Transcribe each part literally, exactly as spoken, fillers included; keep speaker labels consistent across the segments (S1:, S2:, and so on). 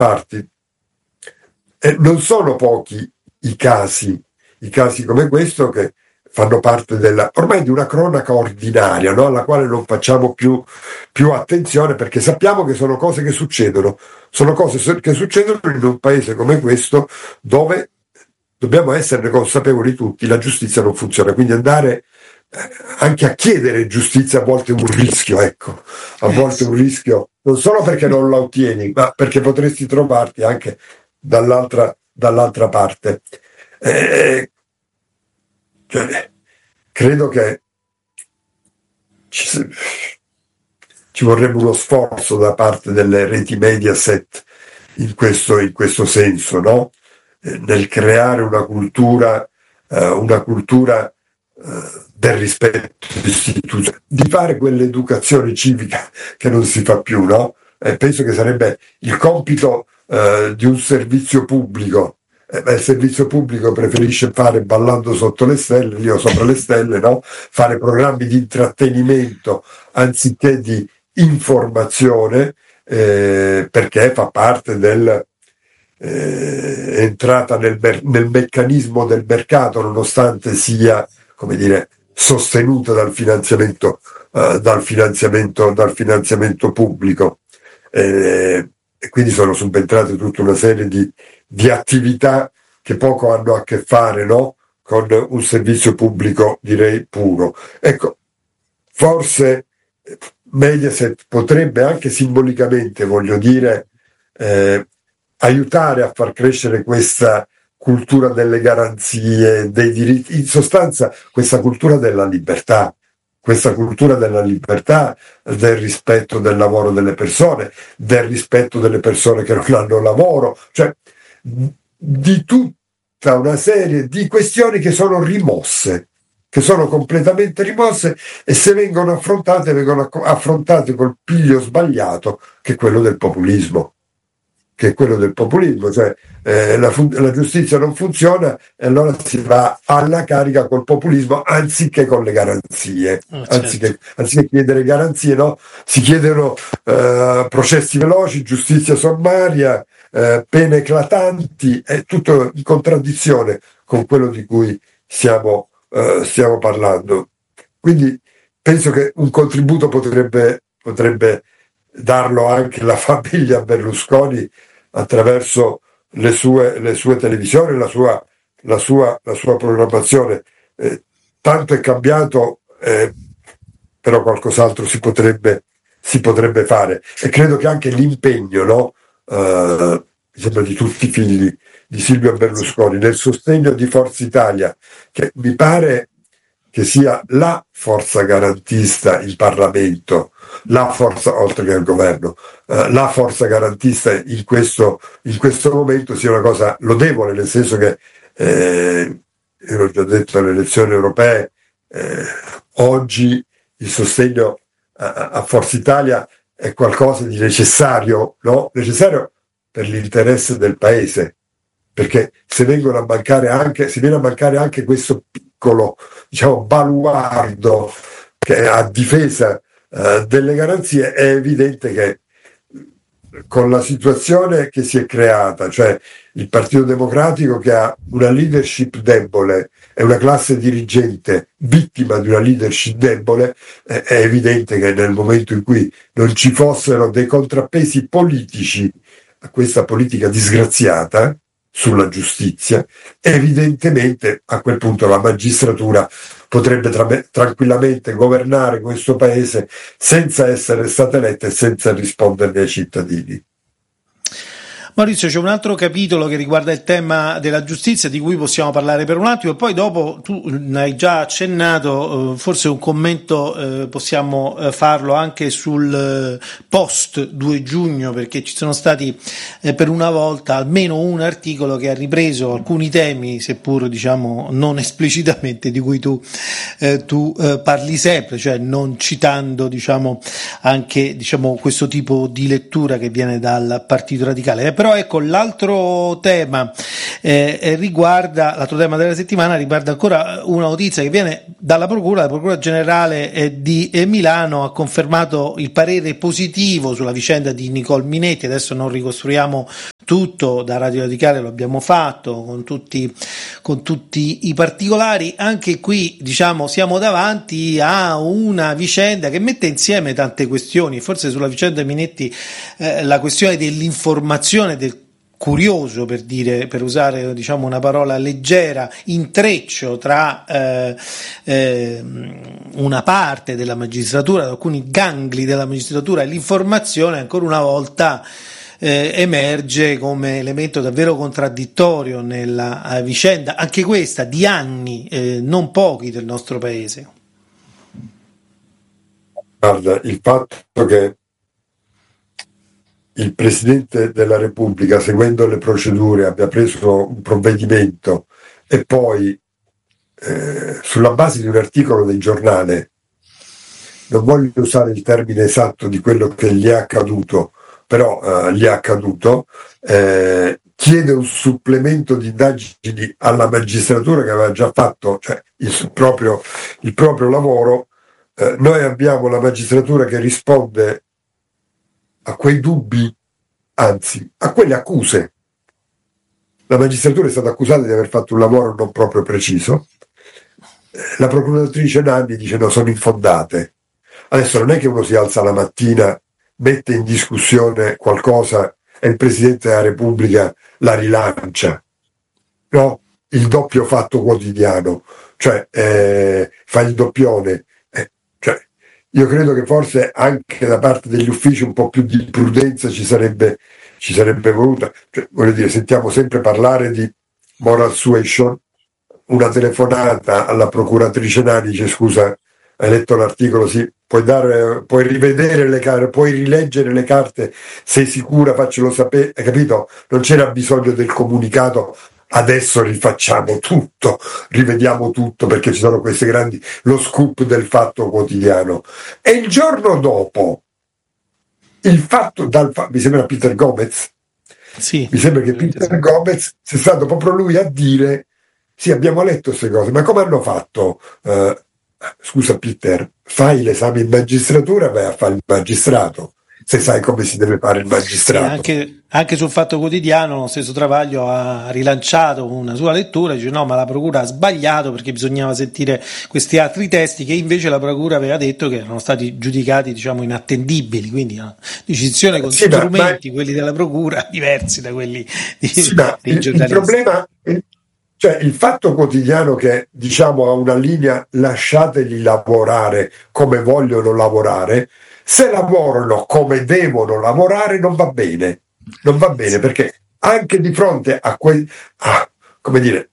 S1: parti. E non sono pochi i casi, i casi come questo che fanno parte della, ormai di una cronaca ordinaria, no? Alla quale non facciamo più, più attenzione, perché sappiamo che sono cose che succedono, sono cose che succedono in un paese come questo, dove dobbiamo esserne consapevoli tutti, la giustizia non funziona, quindi andare eh, anche a chiedere giustizia a volte è un rischio, ecco, a volte è un rischio, non solo perché non la ottieni, ma perché potresti trovarti anche dall'altra, dall'altra parte. Eh, cioè, credo che ci, ci vorrebbe uno sforzo da parte delle reti Mediaset in questo, in questo senso, no? Eh, nel creare una cultura, eh, una cultura eh, del rispetto istituzionale, di fare quell'educazione civica che non si fa più, no? Eh, penso che sarebbe il compito eh, di un servizio pubblico. Eh, beh, il servizio pubblico preferisce fare Ballando sotto le stelle, lì o sopra le stelle, no? Fare programmi di intrattenimento anziché di informazione, eh, perché fa parte del eh, entrata nel, nel meccanismo del mercato, nonostante sia, come dire, sostenuta dal finanziamento, eh, dal finanziamento, dal finanziamento pubblico. Eh, e quindi sono subentrate tutta una serie di, di attività che poco hanno a che fare, no? Con un servizio pubblico, direi, puro. Ecco, forse Mediaset potrebbe anche simbolicamente, voglio dire, eh, aiutare a far crescere questa cultura delle garanzie, dei diritti, in sostanza questa cultura della libertà, questa cultura della libertà, del rispetto del lavoro delle persone, del rispetto delle persone che non hanno lavoro, cioè di tutta una serie di questioni che sono rimosse, che sono completamente rimosse, e se vengono affrontate, vengono affrontate col piglio sbagliato, che è quello del populismo. che è quello del populismo, cioè eh, la, fun- la giustizia non funziona e allora si va alla carica col populismo anziché con le garanzie,
S2: Oh, certo.
S1: anziché, anziché chiedere garanzie, no? Si chiedono eh, processi veloci, giustizia sommaria, eh, pene eclatanti, è tutto in contraddizione con quello di cui stiamo, eh, stiamo parlando. Quindi penso che un contributo potrebbe, potrebbe darlo anche la famiglia Berlusconi attraverso le sue, le sue televisioni, la sua, la sua, la sua programmazione. Eh, tanto è cambiato, eh, però qualcos'altro si potrebbe, si potrebbe fare. E credo che anche l'impegno, no? Eh, mi sembra di tutti i figli di Silvio Berlusconi, nel sostegno di Forza Italia, che mi pare che sia la forza garantista in Parlamento, la forza, oltre che al governo, eh, la forza garantista in questo, in questo momento sia una cosa lodevole, nel senso che, eh, io l'ho già detto alle elezioni europee, eh, oggi il sostegno a, a Forza Italia è qualcosa di necessario, no? Necessario per l'interesse del paese, perché se vengono a mancare anche, se viene a mancare anche questo piccolo, diciamo, baluardo che è a difesa eh, delle garanzie, è evidente che con la situazione che si è creata, cioè il Partito Democratico che ha una leadership debole e una classe dirigente vittima di una leadership debole, eh, è evidente che nel momento in cui non ci fossero dei contrappesi politici a questa politica disgraziata sulla giustizia, evidentemente a quel punto la magistratura potrebbe tra- tranquillamente governare questo paese senza essere stata eletta e senza risponderne ai cittadini.
S2: Maurizio, c'è un altro capitolo che riguarda il tema della giustizia di cui possiamo parlare per un attimo, e poi dopo tu hai già accennato, forse un commento eh, possiamo farlo anche sul eh, post due giugno, perché ci sono stati eh, per una volta almeno un articolo che ha ripreso alcuni temi, seppur diciamo non esplicitamente, di cui tu, eh, tu eh, parli sempre, cioè non citando diciamo anche diciamo questo tipo di lettura che viene dal Partito Radicale. Però ecco, l'altro tema eh, riguarda, l'altro tema della settimana riguarda ancora una notizia che viene dalla Procura. La Procura Generale eh, di eh, Milano ha confermato il parere positivo sulla vicenda di Nicole Minetti. Adesso non ricostruiamo tutto da Radio Radicale lo abbiamo fatto con tutti, con tutti i particolari. Anche qui, diciamo, siamo davanti a una vicenda che mette insieme tante questioni. Forse sulla vicenda Minetti eh, la questione dell'informazione, del curioso, per dire, per usare, diciamo, una parola leggera, intreccio tra eh, eh, una parte della magistratura, alcuni gangli della magistratura e l'informazione, ancora una volta eh, emerge come elemento davvero contraddittorio nella eh, vicenda, anche questa di anni, eh, non pochi, del nostro paese.
S1: Guarda, il fatto che il Presidente della Repubblica, seguendo le procedure, abbia preso un provvedimento e poi, eh, sulla base di un articolo del giornale, non voglio usare il termine esatto di quello che gli è accaduto, però eh, gli è accaduto, eh, chiede un supplemento di indagini alla magistratura che aveva già fatto, cioè il proprio, il proprio lavoro. Eh, noi abbiamo la magistratura che risponde a quei dubbi, anzi a quelle accuse. La magistratura è stata accusata di aver fatto un lavoro non proprio preciso. La procuratrice Nanni dice no, sono infondate. Adesso non è che uno si alza la mattina, mette in discussione qualcosa e il Presidente della Repubblica la rilancia, no? Il doppio fatto quotidiano, cioè eh, fa il doppione. Eh, cioè, io credo che forse anche da parte degli uffici un po' più di prudenza ci sarebbe, ci sarebbe voluta. Cioè, voglio dire, sentiamo sempre parlare di moral suasion, una telefonata alla procuratrice Nani dice scusa, hai letto l'articolo, sì, puoi, dare, puoi rivedere le carte, puoi rileggere le carte, sei sicura, faccelo sapere, hai capito? Non c'era bisogno del comunicato, adesso rifacciamo tutto, rivediamo tutto perché ci sono queste grandi, lo scoop del Fatto Quotidiano. E il giorno dopo, il fatto, dal, mi sembra Peter Gomez,
S2: sì,
S1: mi sembra che Peter sì. Gomez sia stato proprio lui a dire sì, abbiamo letto queste cose, ma come hanno fatto? Uh, scusa Peter, fai l'esame in magistratura, vai a fare il magistrato, se sai come si deve fare il magistrato.
S2: Sì, anche, anche sul Fatto Quotidiano lo stesso Travaglio ha rilanciato una sua lettura, dice no, ma la procura ha sbagliato perché bisognava sentire questi altri testi che invece la procura aveva detto che erano stati giudicati, diciamo, inattendibili, quindi una decisione con sì, strumenti, ma, quelli della procura, diversi da quelli di,
S1: sì,
S2: dei
S1: il,
S2: giornalisti.
S1: Il problema è, cioè il Fatto Quotidiano che, diciamo, ha una linea lasciateli lavorare come vogliono lavorare, se lavorano come devono lavorare non va bene, non va bene perché anche di fronte a quei, ah, come dire,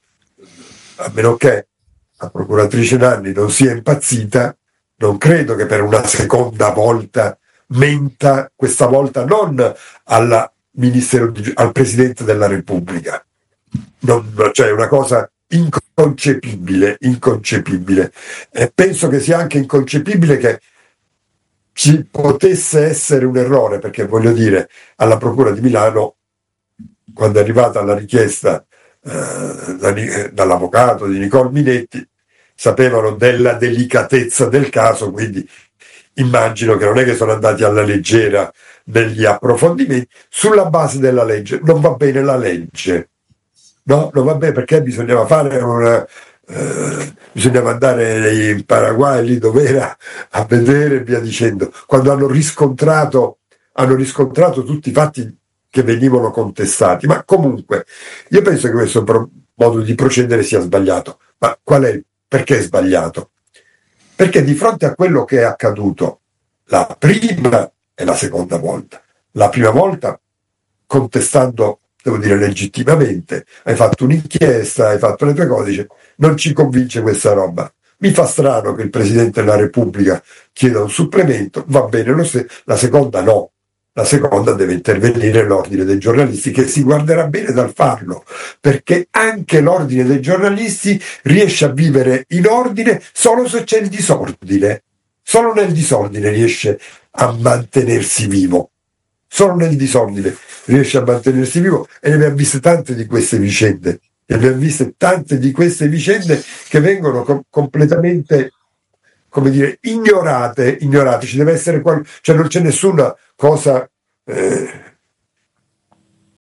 S1: a meno che la procuratrice Nanni non sia impazzita, non credo che per una seconda volta menta, questa volta non al Ministero di, al Presidente della Repubblica. Non, cioè una cosa inconcepibile, inconcepibile. E penso che sia anche inconcepibile che ci potesse essere un errore, perché voglio dire, alla Procura di Milano, quando è arrivata la richiesta eh, da, dall'avvocato di Nicole Minetti, sapevano della delicatezza del caso, quindi immagino che non è che sono andati alla leggera negli approfondimenti, sulla base della legge. Non va bene la legge. No, non va bene perché bisognava fare una, eh, bisognava andare in Paraguay, lì dove era, a vedere e via dicendo. Quando hanno riscontrato, hanno riscontrato tutti i fatti che venivano contestati. Ma comunque, io penso che questo pro- modo di procedere sia sbagliato. Ma qual è? Perché è sbagliato? Perché di fronte a quello che è accaduto la prima e la seconda volta, la prima volta contestando, devo dire legittimamente, hai fatto un'inchiesta, hai fatto le tue cose, dice, non ci convince questa roba. Mi fa strano che il Presidente della Repubblica chieda un supplemento, va bene lo stesso, la seconda no. La seconda deve intervenire l'ordine dei giornalisti, che si guarderà bene dal farlo, perché anche l'ordine dei giornalisti riesce a vivere in ordine solo se c'è il disordine. Solo nel disordine riesce a mantenersi vivo. Solo nel disordine riesce a mantenersi vivo, e ne abbiamo viste tante di queste vicende. Ne abbiamo viste tante di queste vicende che vengono com- completamente, come dire, ignorate, ignorate. Ci deve essere qual- cioè non c'è nessuna cosa eh,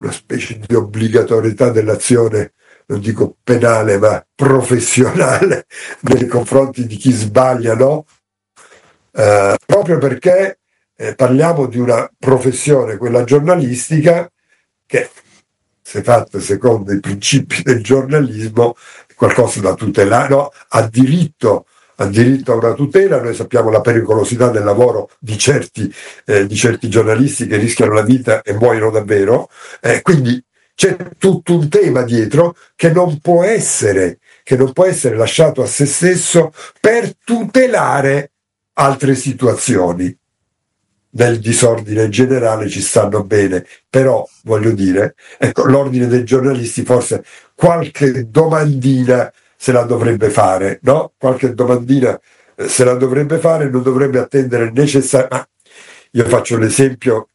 S1: una specie di obbligatorietà dell'azione, non dico penale, ma professionale nei confronti di chi sbaglia, no? Eh, proprio perché eh, parliamo di una professione, quella giornalistica, che, se fatta secondo i principi del giornalismo, è qualcosa da tutelare, no? Ha diritto, ha diritto a una tutela. Noi sappiamo la pericolosità del lavoro di certi, eh, di certi giornalisti che rischiano la vita e muoiono davvero, eh, quindi c'è tutto un tema dietro che non può essere, che non può essere lasciato a se stesso per tutelare altre situazioni. Del disordine generale ci stanno bene, però voglio dire, ecco, l'ordine dei giornalisti forse qualche domandina se la dovrebbe fare, no? Qualche domandina eh, se la dovrebbe fare, non dovrebbe attendere necessariamente. Ma io faccio l'esempio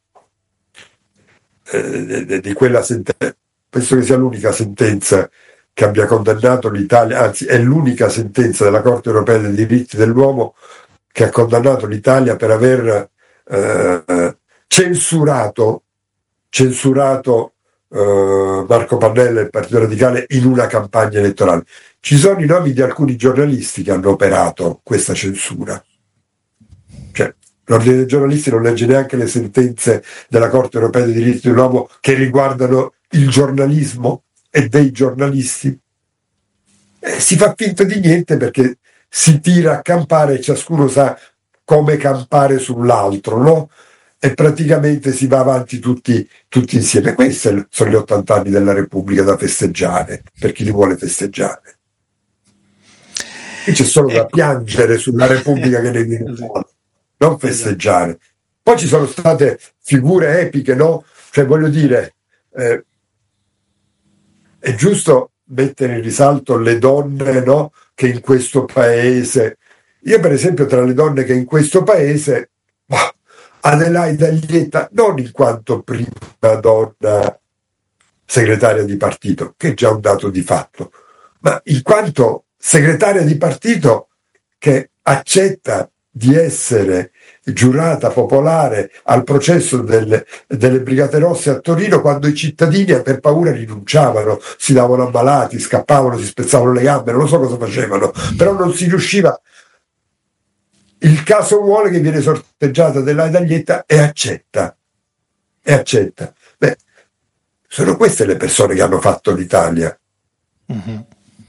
S1: eh, di quella sentenza, penso che sia l'unica sentenza che abbia condannato l'Italia, anzi è l'unica sentenza della Corte Europea dei Diritti dell'Uomo che ha condannato l'Italia per aver eh, censurato, censurato eh, Marco Pannella e il Partito Radicale in una campagna elettorale. Ci sono i nomi di alcuni giornalisti che hanno operato questa censura. Cioè, l'ordine dei giornalisti non legge neanche le sentenze della Corte Europea dei Diritti dell'Uomo che riguardano il giornalismo e dei giornalisti. Eh, si fa finta di niente perché si tira a campare e ciascuno sa come campare sull'altro, no? E praticamente si va avanti tutti, tutti insieme. Questi sono gli ottanta anni della Repubblica da festeggiare, per chi li vuole festeggiare. Qui c'è solo ecco. da piangere sulla Repubblica che ne viene fuori, non festeggiare. Poi ci sono state figure epiche, no? Cioè, voglio dire, eh, è giusto mettere in risalto le donne, no? Che in questo paese, io per esempio tra le donne che in questo paese, oh, Adelaide Aglietta, non in quanto prima donna segretaria di partito, che è già un dato di fatto, ma in quanto segretaria di partito che accetta di essere giurata popolare al processo del, delle Brigate Rosse a Torino, quando i cittadini per paura rinunciavano, si davano ammalati, scappavano, si spezzavano le gambe, non lo so cosa facevano, però non si riusciva. Il caso vuole che viene sorteggiata della Aglietta e accetta, e accetta. Beh, sono queste le persone che hanno fatto l'Italia. Mm-hmm.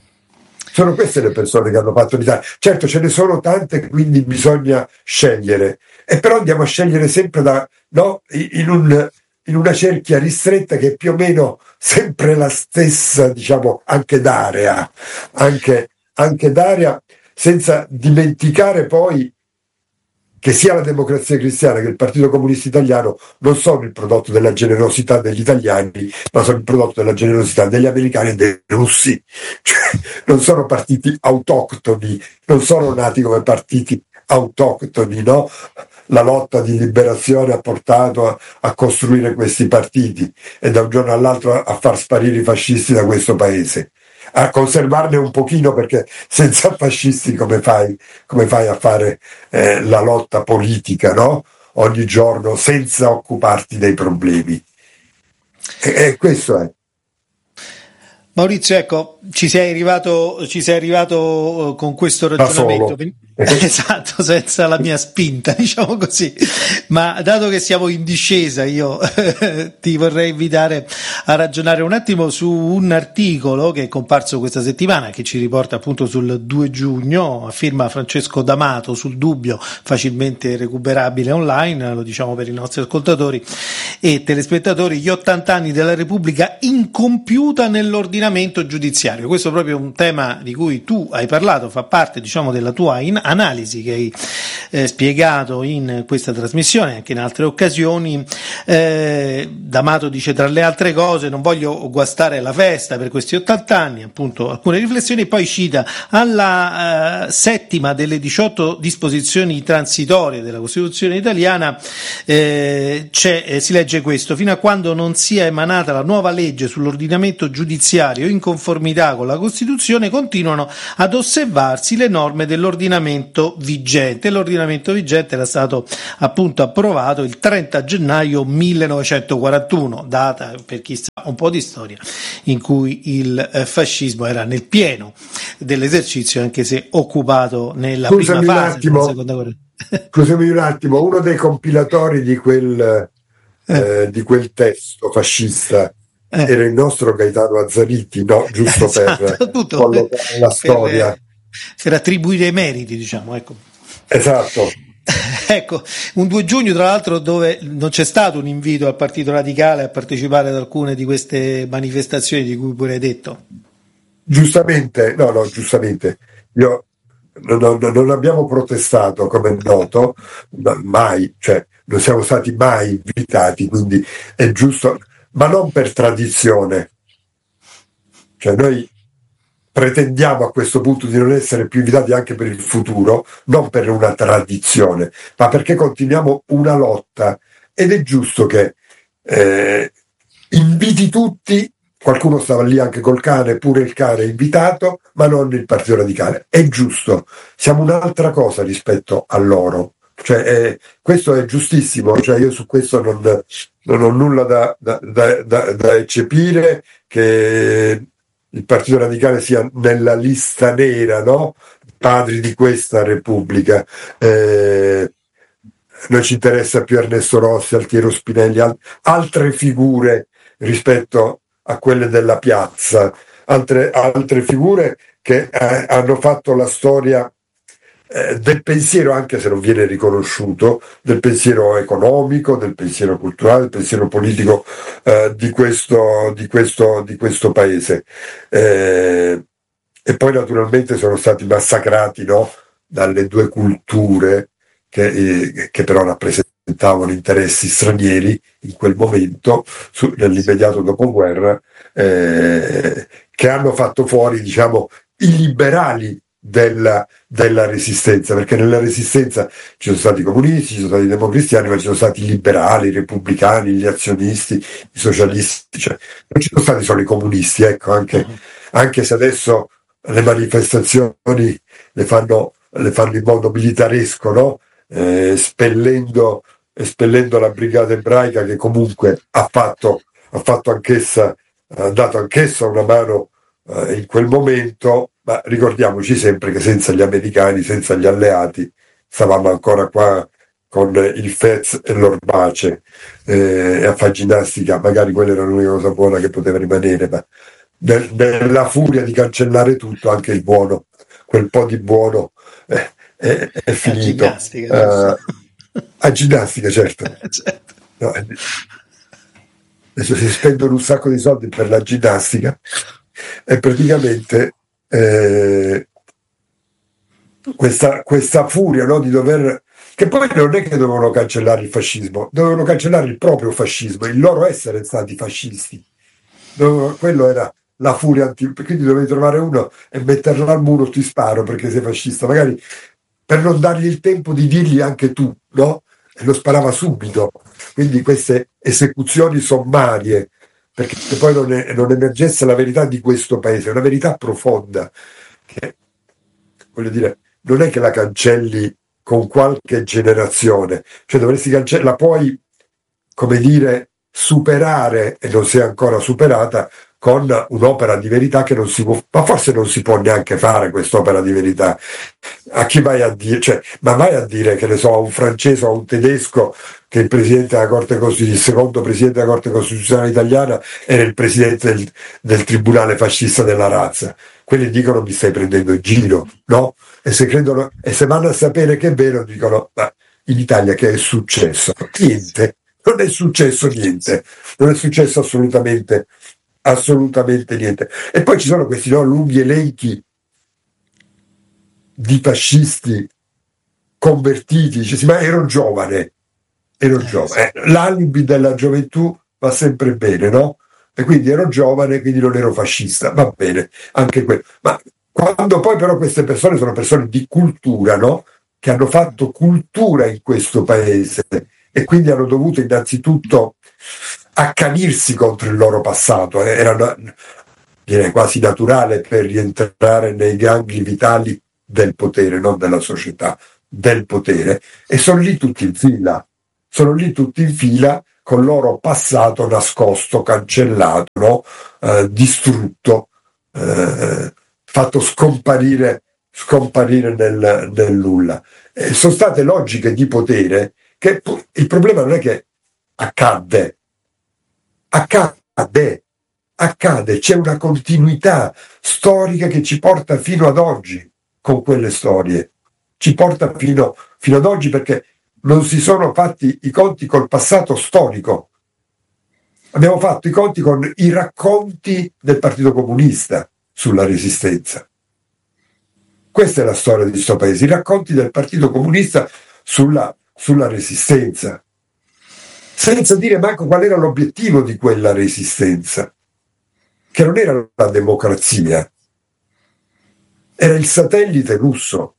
S1: Sono queste le persone che hanno fatto l'Italia. Certo, ce ne sono tante, quindi bisogna scegliere. E però andiamo a scegliere sempre da, no, in, un, in una cerchia ristretta che è più o meno sempre la stessa, diciamo, anche d'area, anche, anche d'area, senza dimenticare poi che sia la Democrazia Cristiana che il Partito Comunista Italiano non sono il prodotto della generosità degli italiani, ma sono il prodotto della generosità degli americani e dei russi. Cioè, non sono partiti autoctoni, non sono nati come partiti autoctoni, no? La lotta di liberazione ha portato a, a costruire questi partiti e da un giorno all'altro a, a far sparire i fascisti da questo paese, a conservarne un pochino, perché senza fascisti come fai, come fai a fare eh, la lotta politica, no? Ogni giorno senza occuparti dei problemi. E, e questo è.
S2: Maurizio, ecco, ci sei arrivato, ci sei arrivato con questo ragionamento. Esatto, senza la mia spinta, diciamo così. Ma dato che siamo in discesa, io ti vorrei invitare a ragionare un attimo su un articolo che è comparso questa settimana, che ci riporta appunto sul due giugno, a firma Francesco D'Amato, sul Dubbio, facilmente recuperabile online, lo diciamo per i nostri ascoltatori e telespettatori: gli ottanta anni della Repubblica incompiuta nell'ordinamento giudiziario. Questo è proprio un tema di cui tu hai parlato, fa parte, diciamo, della tua in- analisi che hai eh, spiegato in questa trasmissione, anche in altre occasioni. eh, D'Amato dice, tra le altre cose: non voglio guastare la festa per questi ottanta anni, appunto alcune riflessioni, poi cita alla eh, settima delle diciotto disposizioni transitorie della Costituzione italiana, eh, c'è, eh, si legge questo: fino a quando non sia emanata la nuova legge sull'ordinamento giudiziario in conformità con la Costituzione, continuano ad osservarsi le norme dell'ordinamento vigente. L'ordinamento vigente era stato appunto approvato il trenta gennaio millenovecentoquarantuno, data, per chi sta un po' di storia in cui il eh, fascismo era nel pieno dell'esercizio, anche se occupato nella
S1: Scusami
S2: prima
S1: un
S2: fase
S1: attimo,
S2: della seconda guerra.
S1: Scusami un attimo, uno dei compilatori di quel,
S2: Eh,
S1: eh, di quel testo fascista
S2: eh,
S1: era il nostro Gaetano Azzariti, no? Giusto per
S2: esatto, tutto eh,
S1: collocare la
S2: per,
S1: storia.
S2: eh, per attribuire i meriti, diciamo, ecco.
S1: Esatto.
S2: Ecco, un due giugno tra l'altro dove non c'è stato un invito al Partito Radicale a partecipare ad alcune di queste manifestazioni di cui pure hai detto.
S1: Giustamente, no, no, giustamente, io non, non- non abbiamo protestato, come è noto, ma mai, cioè non siamo stati mai invitati, quindi è giusto, ma non per tradizione, cioè noi pretendiamo a questo punto di non essere più invitati anche per il futuro, non per una tradizione, ma perché continuiamo una lotta ed è giusto che eh, inviti tutti. Qualcuno stava lì anche col cane, pure il cane è invitato, ma non il Partito Radicale. È giusto, siamo un'altra cosa rispetto a loro. Cioè, eh, questo è giustissimo, cioè io su questo non, non ho nulla da, da, da, da, da eccepire, che il Partito Radicale sia nella lista nera, no? Padri di questa Repubblica. Eh, noi ci interessa più Ernesto Rossi, Altiero Spinelli, al- altre figure rispetto a quelle della piazza, altre, altre figure che eh, hanno fatto la storia eh, del pensiero, anche se non viene riconosciuto, del pensiero economico, del pensiero culturale, del pensiero politico eh, di, questo, di, questo, di questo paese. Eh, e poi naturalmente sono stati massacrati, no, dalle due culture che, eh, che però rappresentavano interessi stranieri in quel momento, su, nell'immediato dopoguerra, eh, che hanno fatto fuori, diciamo, i liberali della, della resistenza, perché nella resistenza ci sono stati i comunisti, ci sono stati i democristiani, ma ci sono stati i liberali, i repubblicani, gli azionisti, i socialisti, cioè non ci sono stati solo i comunisti, ecco, anche, anche se adesso le manifestazioni le fanno, le fanno in modo militaresco, no? Eh, spellendo, espellendo la brigata ebraica che comunque ha fatto, ha fatto anch'essa, ha dato anch'essa una mano eh, in quel momento, ma ricordiamoci sempre che senza gli americani, senza gli alleati, stavamo ancora qua con il Fez e l'Orbace eh, a fare ginnastica, magari quella era l'unica cosa buona che poteva rimanere, ma nel- nella furia di cancellare tutto, anche il buono, quel po' di buono eh, è, è
S2: La
S1: finito.
S2: ginnastica, giusto?
S1: Eh, a ginnastica, certo.
S2: Certo.
S1: No, eh, adesso si spendono un sacco di soldi per la ginnastica e praticamente eh, questa, questa furia, no, di dover, che poi non è che dovevano cancellare il fascismo, dovevano cancellare il proprio fascismo, il loro essere stati fascisti. Dovevano- quello era la furia anti, quindi dovevi trovare uno e metterlo al muro, ti sparo perché sei fascista, magari per non dargli il tempo di dirgli anche tu, no? E lo sparava subito. Quindi queste esecuzioni sommarie, perché poi non, è- non emergesse la verità di questo paese, una verità profonda, che voglio dire, non è che la cancelli con qualche generazione, cioè dovresti cancellare, la puoi, come dire, superare, e non si è ancora superata, con un'opera di verità che non si può, ma forse non si può neanche fare quest'opera di verità. A chi vai a dire, cioè, ma vai a dire, che ne so, a un francese o a un tedesco che il presidente della Corte Costituzionale, il secondo presidente della Corte Costituzionale italiana era il presidente del, del Tribunale fascista della razza. Quelli dicono mi stai prendendo in giro, no? E se credono, e se vanno a sapere che è vero, dicono, ma in Italia che è successo? Niente, non è successo niente, non è successo assolutamente, assolutamente niente. E poi ci sono questi, no, lunghi elenchi di fascisti convertiti, dice, sì, ma ero giovane, ero
S2: Eh, sì.
S1: giovane. Eh, l'alibi della gioventù va sempre bene, no? E quindi ero giovane, quindi non ero fascista, va bene, anche quello. Ma quando poi però queste persone sono persone di cultura, no? Che hanno fatto cultura in questo paese e quindi hanno dovuto innanzitutto accanirsi contro il loro passato, eh, era na- direi quasi naturale per rientrare nei gangli vitali del potere, non della società, del potere, e sono lì tutti in fila, sono lì tutti in fila col loro passato nascosto, cancellato, no? eh, distrutto, eh, fatto scomparire, scomparire nel, nel nulla. Eh, sono state logiche di potere che il problema non è che accadde, accade, accade, c'è una continuità storica che ci porta fino ad oggi con quelle storie, ci porta fino, fino ad oggi perché non si sono fatti i conti col passato storico. Abbiamo fatto i conti con i racconti del Partito Comunista sulla Resistenza. Questa è la storia di questo paese, i racconti del Partito Comunista sulla, sulla Resistenza, senza dire manco qual era l'obiettivo di quella Resistenza, che non era la democrazia, era il satellite russo.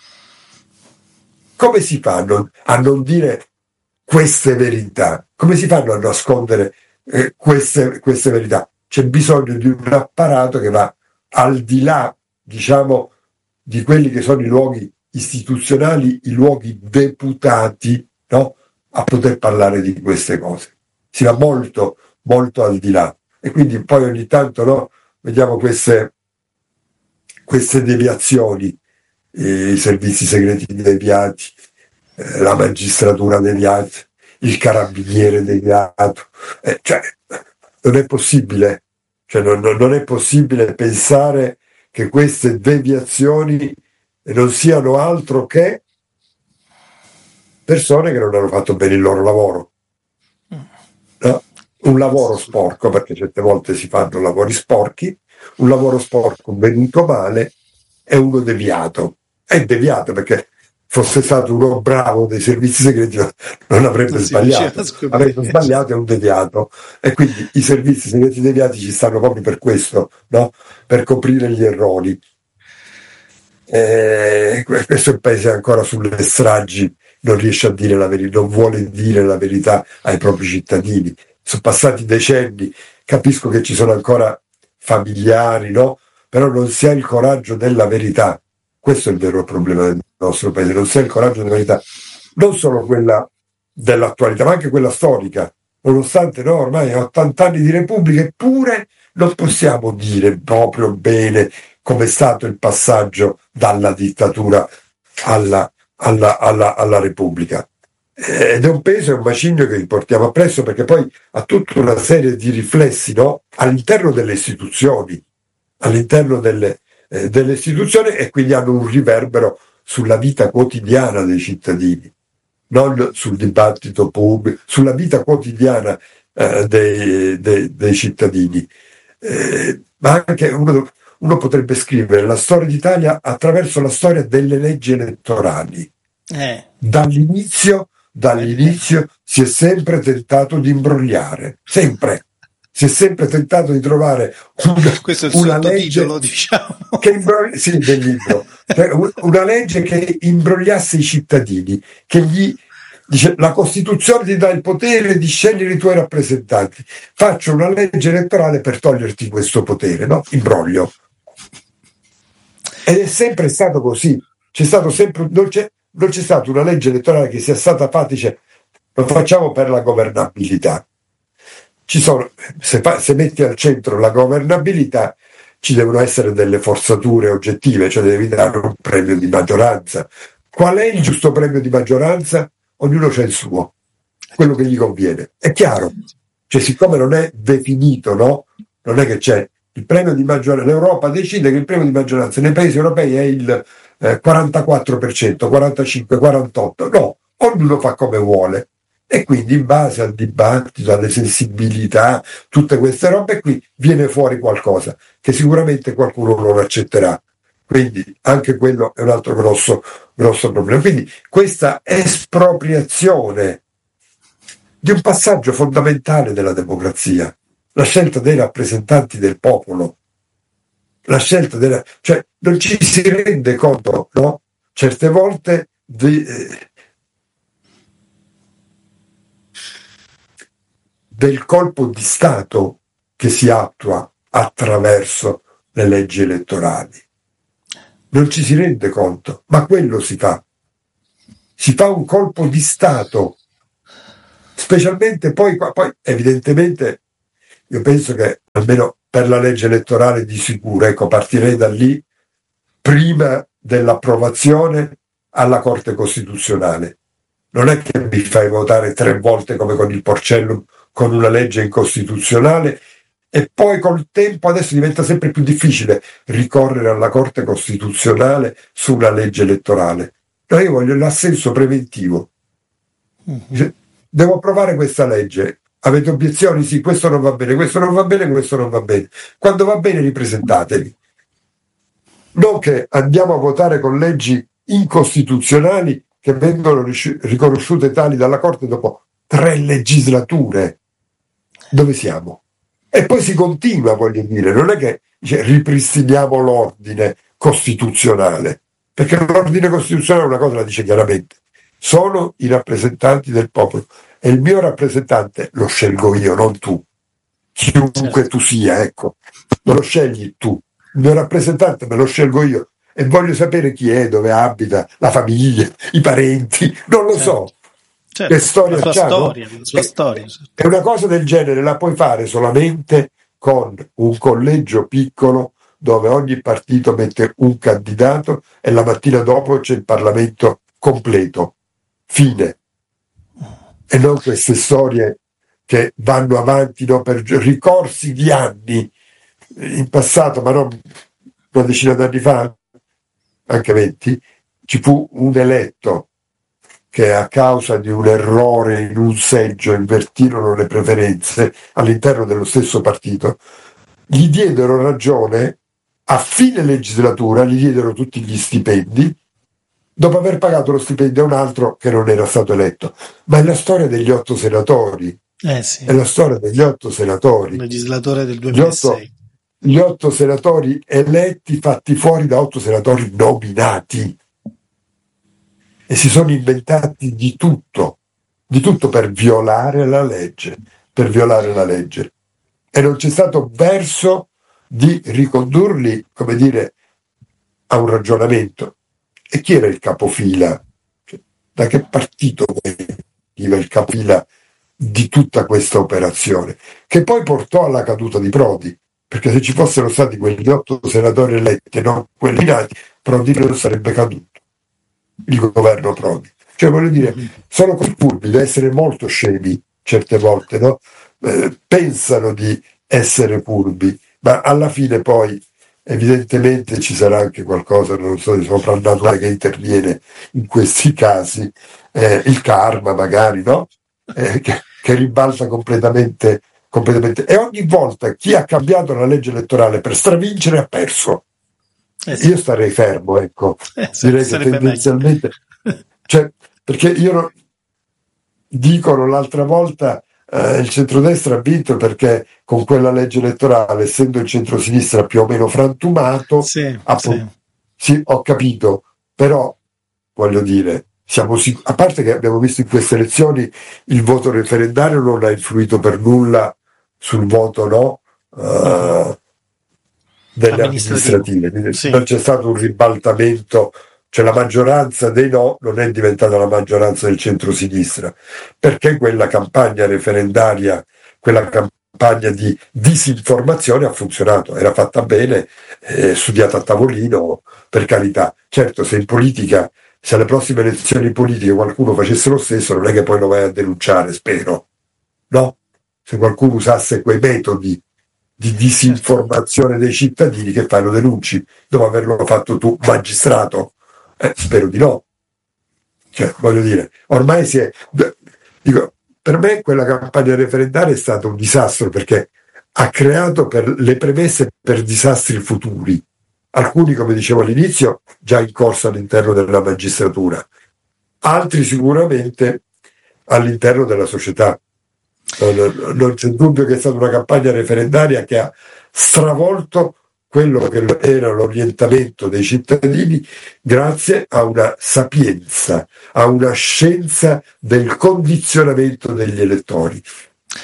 S1: Come si fanno a non dire queste verità? Come si fanno a nascondere eh, queste, queste verità? C'è bisogno di un apparato che va al di là, diciamo, di quelli che sono i luoghi istituzionali, i luoghi deputati, no? A poter parlare di queste cose. Si va molto, molto al di là. E quindi poi ogni tanto, no, vediamo queste, queste deviazioni, i servizi segreti deviati, eh, la magistratura deviata, il carabiniere deviato, eh, cioè non è possibile, cioè non, non è possibile pensare che queste deviazioni non siano altro che persone che non hanno fatto bene il loro lavoro, no? Un lavoro sporco, perché certe volte si fanno lavori sporchi, un lavoro sporco venuto male è uno deviato. È deviato perché fosse stato uno bravo dei servizi segreti non avrebbe
S2: Non si
S1: sbagliato.
S2: faceva
S1: Avrebbe
S2: scoprire.
S1: sbagliato è un deviato. E quindi i servizi segreti deviati ci stanno proprio per questo, no? Per coprire gli errori. Eh, questo è il paese ancora sulle stragi, non riesce a dire la verità, non vuole dire la verità ai propri cittadini. Sono passati decenni, capisco che ci sono ancora familiari, no? Però non si ha il coraggio della verità. Questo è il vero problema del nostro paese, non si ha il coraggio della verità, non solo quella dell'attualità, ma anche quella storica. Nonostante no, ormai ottanta anni di Repubblica, eppure non possiamo dire proprio bene come è stato il passaggio dalla dittatura alla, alla, alla, alla Repubblica. Ed è un peso e un macigno che portiamo appresso, perché poi ha tutta una serie di riflessi, no? All'interno delle istituzioni, all'interno delle, eh, delle istituzioni, e quindi hanno un riverbero sulla vita quotidiana dei cittadini, non sul dibattito pubblico, sulla vita quotidiana eh, dei, dei, dei cittadini. Eh, ma anche uno, uno potrebbe scrivere la storia d'Italia attraverso la storia delle leggi elettorali.
S2: Eh.
S1: Dall'inizio, dall'inizio si è sempre tentato di imbrogliare, sempre. Si è sempre tentato di trovare una,
S2: Questo è il
S1: una
S2: sottotitolo,
S1: legge
S2: diciamo.
S1: che imbrogli- sì, del libro. Cioè, una legge che imbrogliasse i cittadini, che gli dice la Costituzione ti dà il potere di scegliere i tuoi rappresentanti. Faccio una legge elettorale per toglierti questo potere, no? Imbroglio. Ed è sempre stato così. C'è stato sempre, non c'è, non c'è stata una legge elettorale che sia stata fatta, dice lo facciamo per la governabilità. Ci sono, se, fa, se metti al centro la governabilità, ci devono essere delle forzature oggettive, cioè devi dare un premio di maggioranza. Qual è il giusto premio di maggioranza? Ognuno c'è il suo, quello che gli conviene. È chiaro, cioè siccome non è definito, no? Non è che c'è il premio di maggioranza, l'Europa decide che il premio di maggioranza nei paesi europei è il eh, quarantaquattro per cento, quarantacinque, quarantotto, no, ognuno fa come vuole. E quindi in base al dibattito, alle sensibilità, tutte queste robe qui, viene fuori qualcosa che sicuramente qualcuno non accetterà. Quindi anche quello è un altro grosso, grosso problema. Quindi questa espropriazione di un passaggio fondamentale della democrazia, la scelta dei rappresentanti del popolo, la scelta della... cioè non ci si rende conto, no? Certe volte di, eh, del colpo di Stato che si attua attraverso le leggi elettorali. Non ci si rende conto, ma quello si fa. Si fa un colpo di Stato specialmente poi, poi evidentemente io penso che almeno per la legge elettorale di sicuro, ecco, partirei da lì prima dell'approvazione alla Corte Costituzionale. Non è che mi fai votare tre volte come con il Porcellum con una legge incostituzionale e poi col tempo adesso diventa sempre più difficile ricorrere alla Corte Costituzionale su una legge elettorale. No, io voglio l'assenso preventivo. Mm-hmm. Devo approvare questa legge. Avete obiezioni? Sì, questo non va bene, questo non va bene, questo non va bene. Quando va bene ripresentatevi. Non che andiamo a votare con leggi incostituzionali che vengono riconosciute tali dalla Corte dopo tre legislature. Dove siamo? E poi si continua, voglio dire, non è che cioè, ripristiniamo l'ordine costituzionale, perché l'ordine costituzionale una cosa la dice chiaramente: sono i rappresentanti del popolo e il mio rappresentante lo scelgo io, non tu, chiunque certo. tu sia, ecco, non lo scegli tu, il mio rappresentante me lo scelgo io e voglio sapere chi è, dove abita, la famiglia, i parenti, non lo certo. so.
S2: Certo,
S1: che storia
S2: la sua
S1: c'ha,
S2: storia,
S1: no?
S2: la sua
S1: e,
S2: storia certo.
S1: E una cosa del genere la puoi fare solamente con un collegio piccolo dove ogni partito mette un candidato e la mattina dopo c'è il Parlamento completo. Fine. E non queste storie che vanno avanti, no, per ricorsi di anni. In passato, ma non una decina d'anni fa, anche venti, ci fu un eletto che a causa di un errore in un seggio invertirono le preferenze all'interno dello stesso partito, gli diedero ragione, a fine legislatura gli diedero tutti gli stipendi, dopo aver pagato lo stipendio a un altro che non era stato eletto. Ma è la storia degli otto senatori.
S2: Eh sì.
S1: È la storia degli otto senatori.
S2: Legislatore del duemilasei.
S1: Gli otto, gli otto senatori eletti fatti fuori da otto senatori nominati. E si sono inventati di tutto, di tutto per violare la legge, per violare la legge. E non c'è stato verso di ricondurli, come dire, a un ragionamento. E chi era il capofila? Da che partito veniva il capofila di tutta questa operazione? Che poi portò alla caduta di Prodi, perché se ci fossero stati quegli otto senatori eletti e non quelli nominati, Prodi non sarebbe caduto. Il governo Prodi, cioè voglio dire, sono così furbi da essere molto scemi certe volte, no? Eh, pensano di essere furbi, ma alla fine poi evidentemente ci sarà anche qualcosa, non so, di soprannaturale che interviene in questi casi, eh, il karma magari, no? Eh, che, che ribalta completamente, completamente. E ogni volta chi ha cambiato la legge elettorale per stravincere ha perso. Eh sì. Io starei fermo, ecco, eh, direi che tendenzialmente, cioè, perché io non, dicono l'altra volta eh, il centrodestra ha vinto perché con quella legge elettorale, essendo il centrosinistra più o meno frantumato,
S2: sì,
S1: ha,
S2: sì.
S1: sì, ho capito, però voglio dire, siamo sic- a parte che abbiamo visto in queste elezioni il voto referendario non ha influito per nulla sul voto no. Uh, delle amministrative, sì. Non c'è stato un ribaltamento, cioè la maggioranza dei no non è diventata la maggioranza del centro-sinistra, perché quella campagna referendaria, quella campagna di disinformazione ha funzionato, era fatta bene, eh, studiata a tavolino, per carità. Certo, se in politica, se alle prossime elezioni politiche qualcuno facesse lo stesso, non è che poi lo vai a denunciare, spero, no? Se qualcuno usasse quei metodi di disinformazione dei cittadini, che fai, lo denunci dopo averlo fatto tu, magistrato? Eh, spero di no. Cioè, voglio dire, ormai si è... Dico, per me quella campagna referendaria è stato un disastro, perché ha creato per le premesse per disastri futuri. Alcuni, come dicevo all'inizio, già in corso all'interno della magistratura, altri sicuramente all'interno della società. Non c'è dubbio che è stata una campagna referendaria che ha stravolto quello che era l'orientamento dei cittadini grazie a una sapienza, a una scienza del condizionamento degli elettori.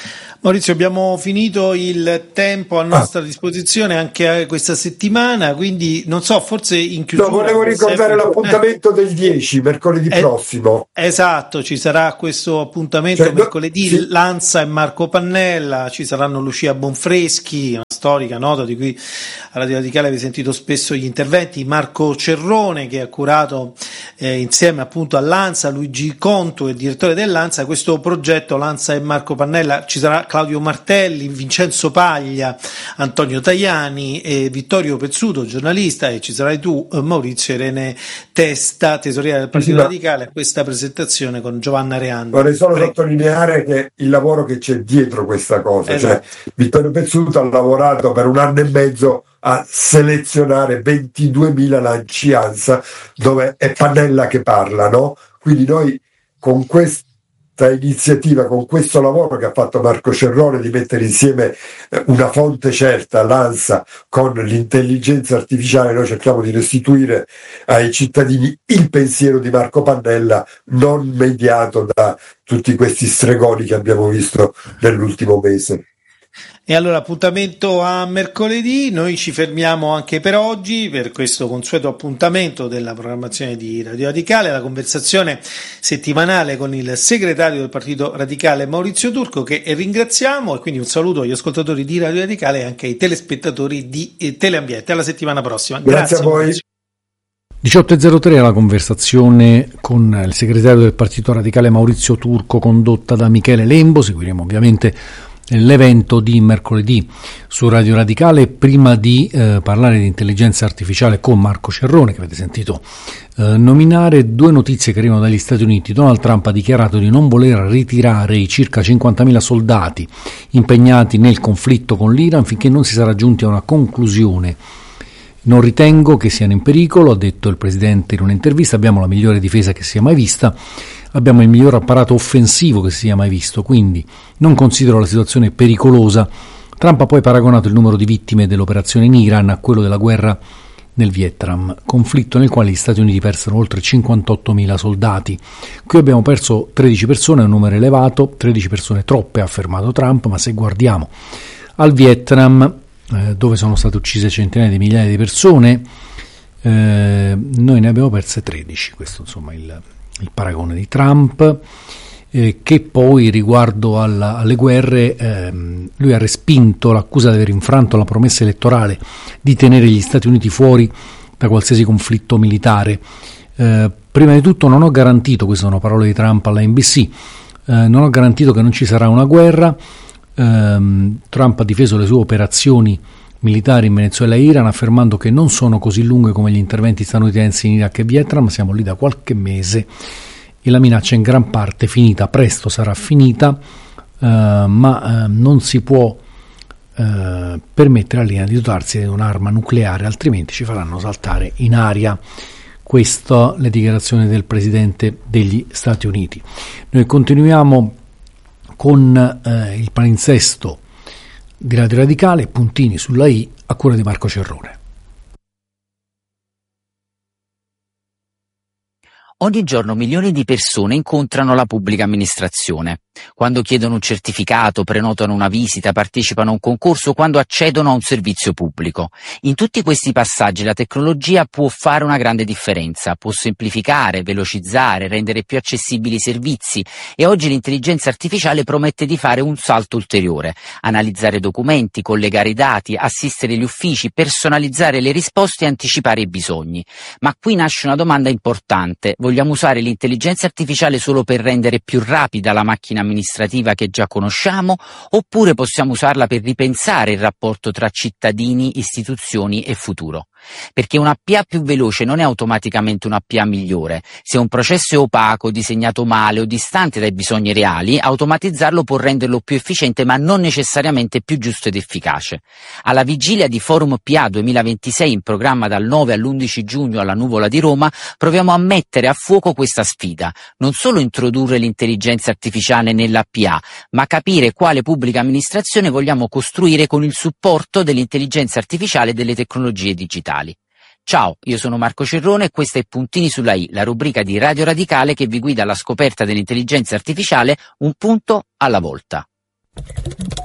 S2: Maurizio, abbiamo finito il tempo a nostra ah. disposizione anche questa settimana, quindi non so, forse in chiusura...
S1: No, volevo ricordare sempre... l'appuntamento del dieci, mercoledì eh, prossimo.
S2: Esatto, ci sarà questo appuntamento cioè, mercoledì, no, sì. Lanza e Marco Pannella, ci saranno Lucia Bonfreschi, una storica nota di cui a Radio Radicale avete sentito spesso gli interventi, Marco Cerrone che ha curato eh, insieme appunto a Lanza, Luigi Conto, il direttore dell'Anza, questo progetto Lanza e Marco Pannella. Ci sarà Claudio Martelli, Vincenzo Paglia, Antonio Tajani e Vittorio Pezzuto, giornalista, e ci sarai tu, Maurizio Irene Testa, tesoriere del Partito sì, Radicale, a questa presentazione con Giovanna Reandi.
S1: Vorrei solo Pre- sottolineare che il lavoro che c'è dietro questa cosa, esatto. Cioè Vittorio Pezzuto ha lavorato per un anno e mezzo a selezionare ventiduemila lanci ANSA dove è Pannella che parla, no? Quindi noi con questo iniziativa, con questo lavoro che ha fatto Marco Cerrone di mettere insieme una fonte certa, l'ANSA, con l'intelligenza artificiale, noi cerchiamo di restituire ai cittadini il pensiero di Marco Pannella, non mediato da tutti questi stregoni che abbiamo visto nell'ultimo mese.
S2: E allora appuntamento a mercoledì, noi ci fermiamo anche per oggi per questo consueto appuntamento della programmazione di Radio Radicale, la conversazione settimanale con il segretario del Partito Radicale Maurizio Turco, che ringraziamo, e quindi un saluto agli ascoltatori di Radio Radicale e anche ai telespettatori di Teleambiente. Alla settimana prossima.
S1: Grazie, Grazie a voi. Maurizio.
S3: diciotto e zero tre la conversazione con il segretario del Partito Radicale Maurizio Turco, condotta da Michele Lembo. Seguiremo ovviamente l'evento di mercoledì su Radio Radicale. Prima di eh, parlare di intelligenza artificiale con Marco Cerrone, che avete sentito eh, nominare, due notizie che arrivano dagli Stati Uniti. Donald Trump ha dichiarato di non voler ritirare i circa cinquantamila soldati impegnati nel conflitto con l'Iran finché non si sarà giunti a una conclusione. Non ritengo che siano in pericolo, ha detto il presidente in un'intervista. Abbiamo la migliore difesa che sia mai vista, abbiamo il miglior apparato offensivo che sia mai visto, quindi non considero la situazione pericolosa. Trump ha poi paragonato il numero di vittime dell'operazione in Iran a quello della guerra nel Vietnam, conflitto nel quale gli Stati Uniti persero oltre cinquantottomila soldati. Qui abbiamo perso tredici persone, un numero elevato, tredici persone troppe, ha affermato Trump, ma se guardiamo al Vietnam, eh, dove sono state uccise centinaia di migliaia di persone, eh, noi ne abbiamo perse tredici. Questo insomma il, il paragone di Trump, eh, che poi riguardo alla, alle guerre, ehm, lui ha respinto l'accusa di aver infranto la promessa elettorale di tenere gli Stati Uniti fuori da qualsiasi conflitto militare. Eh, prima di tutto non ho garantito, queste sono parole di Trump alla N B C, eh, non ho garantito che non ci sarà una guerra. Um, Trump ha difeso le sue operazioni militari in Venezuela e Iran, affermando che non sono così lunghe come gli interventi statunitensi in Iraq e Vietnam, siamo lì da qualche mese e la minaccia è in gran parte finita, presto sarà finita, uh, ma uh, non si può uh, permettere all'Iran di dotarsi di un'arma nucleare, altrimenti ci faranno saltare in aria. Questa le dichiarazioni del Presidente degli Stati Uniti. Noi continuiamo con eh, il palinsesto di Radio Radicale, puntini sulla I, a cura di Marco Cerrone.
S4: Ogni giorno milioni di persone incontrano la pubblica amministrazione. Quando chiedono un certificato, prenotano una visita, partecipano a un concorso, quando accedono a un servizio pubblico. In tutti questi passaggi la tecnologia può fare una grande differenza, può semplificare, velocizzare, rendere più accessibili i servizi, e oggi l'intelligenza artificiale promette di fare un salto ulteriore: analizzare documenti, collegare i dati, assistere gli uffici, personalizzare le risposte e anticipare i bisogni. Ma qui nasce una domanda importante: vogliamo usare l'intelligenza artificiale solo per rendere più rapida la macchina amministrativa che già conosciamo, oppure possiamo usarla per ripensare il rapporto tra cittadini, istituzioni e futuro? Perché una P A più veloce non è automaticamente una P A migliore. Se un processo è opaco, disegnato male o distante dai bisogni reali, automatizzarlo può renderlo più efficiente ma non necessariamente più giusto ed efficace. Alla vigilia di Forum P A duemilaventisei, in programma dal nove all'undici giugno alla Nuvola di Roma, proviamo a mettere a fuoco questa sfida: non solo introdurre l'intelligenza artificiale nella P A, ma capire quale pubblica amministrazione vogliamo costruire con il supporto dell'intelligenza artificiale e delle tecnologie digitali. Ciao, io sono Marco Cerrone e questo è Puntini sulla I, la rubrica di Radio Radicale che vi guida alla scoperta dell'intelligenza artificiale un punto alla volta.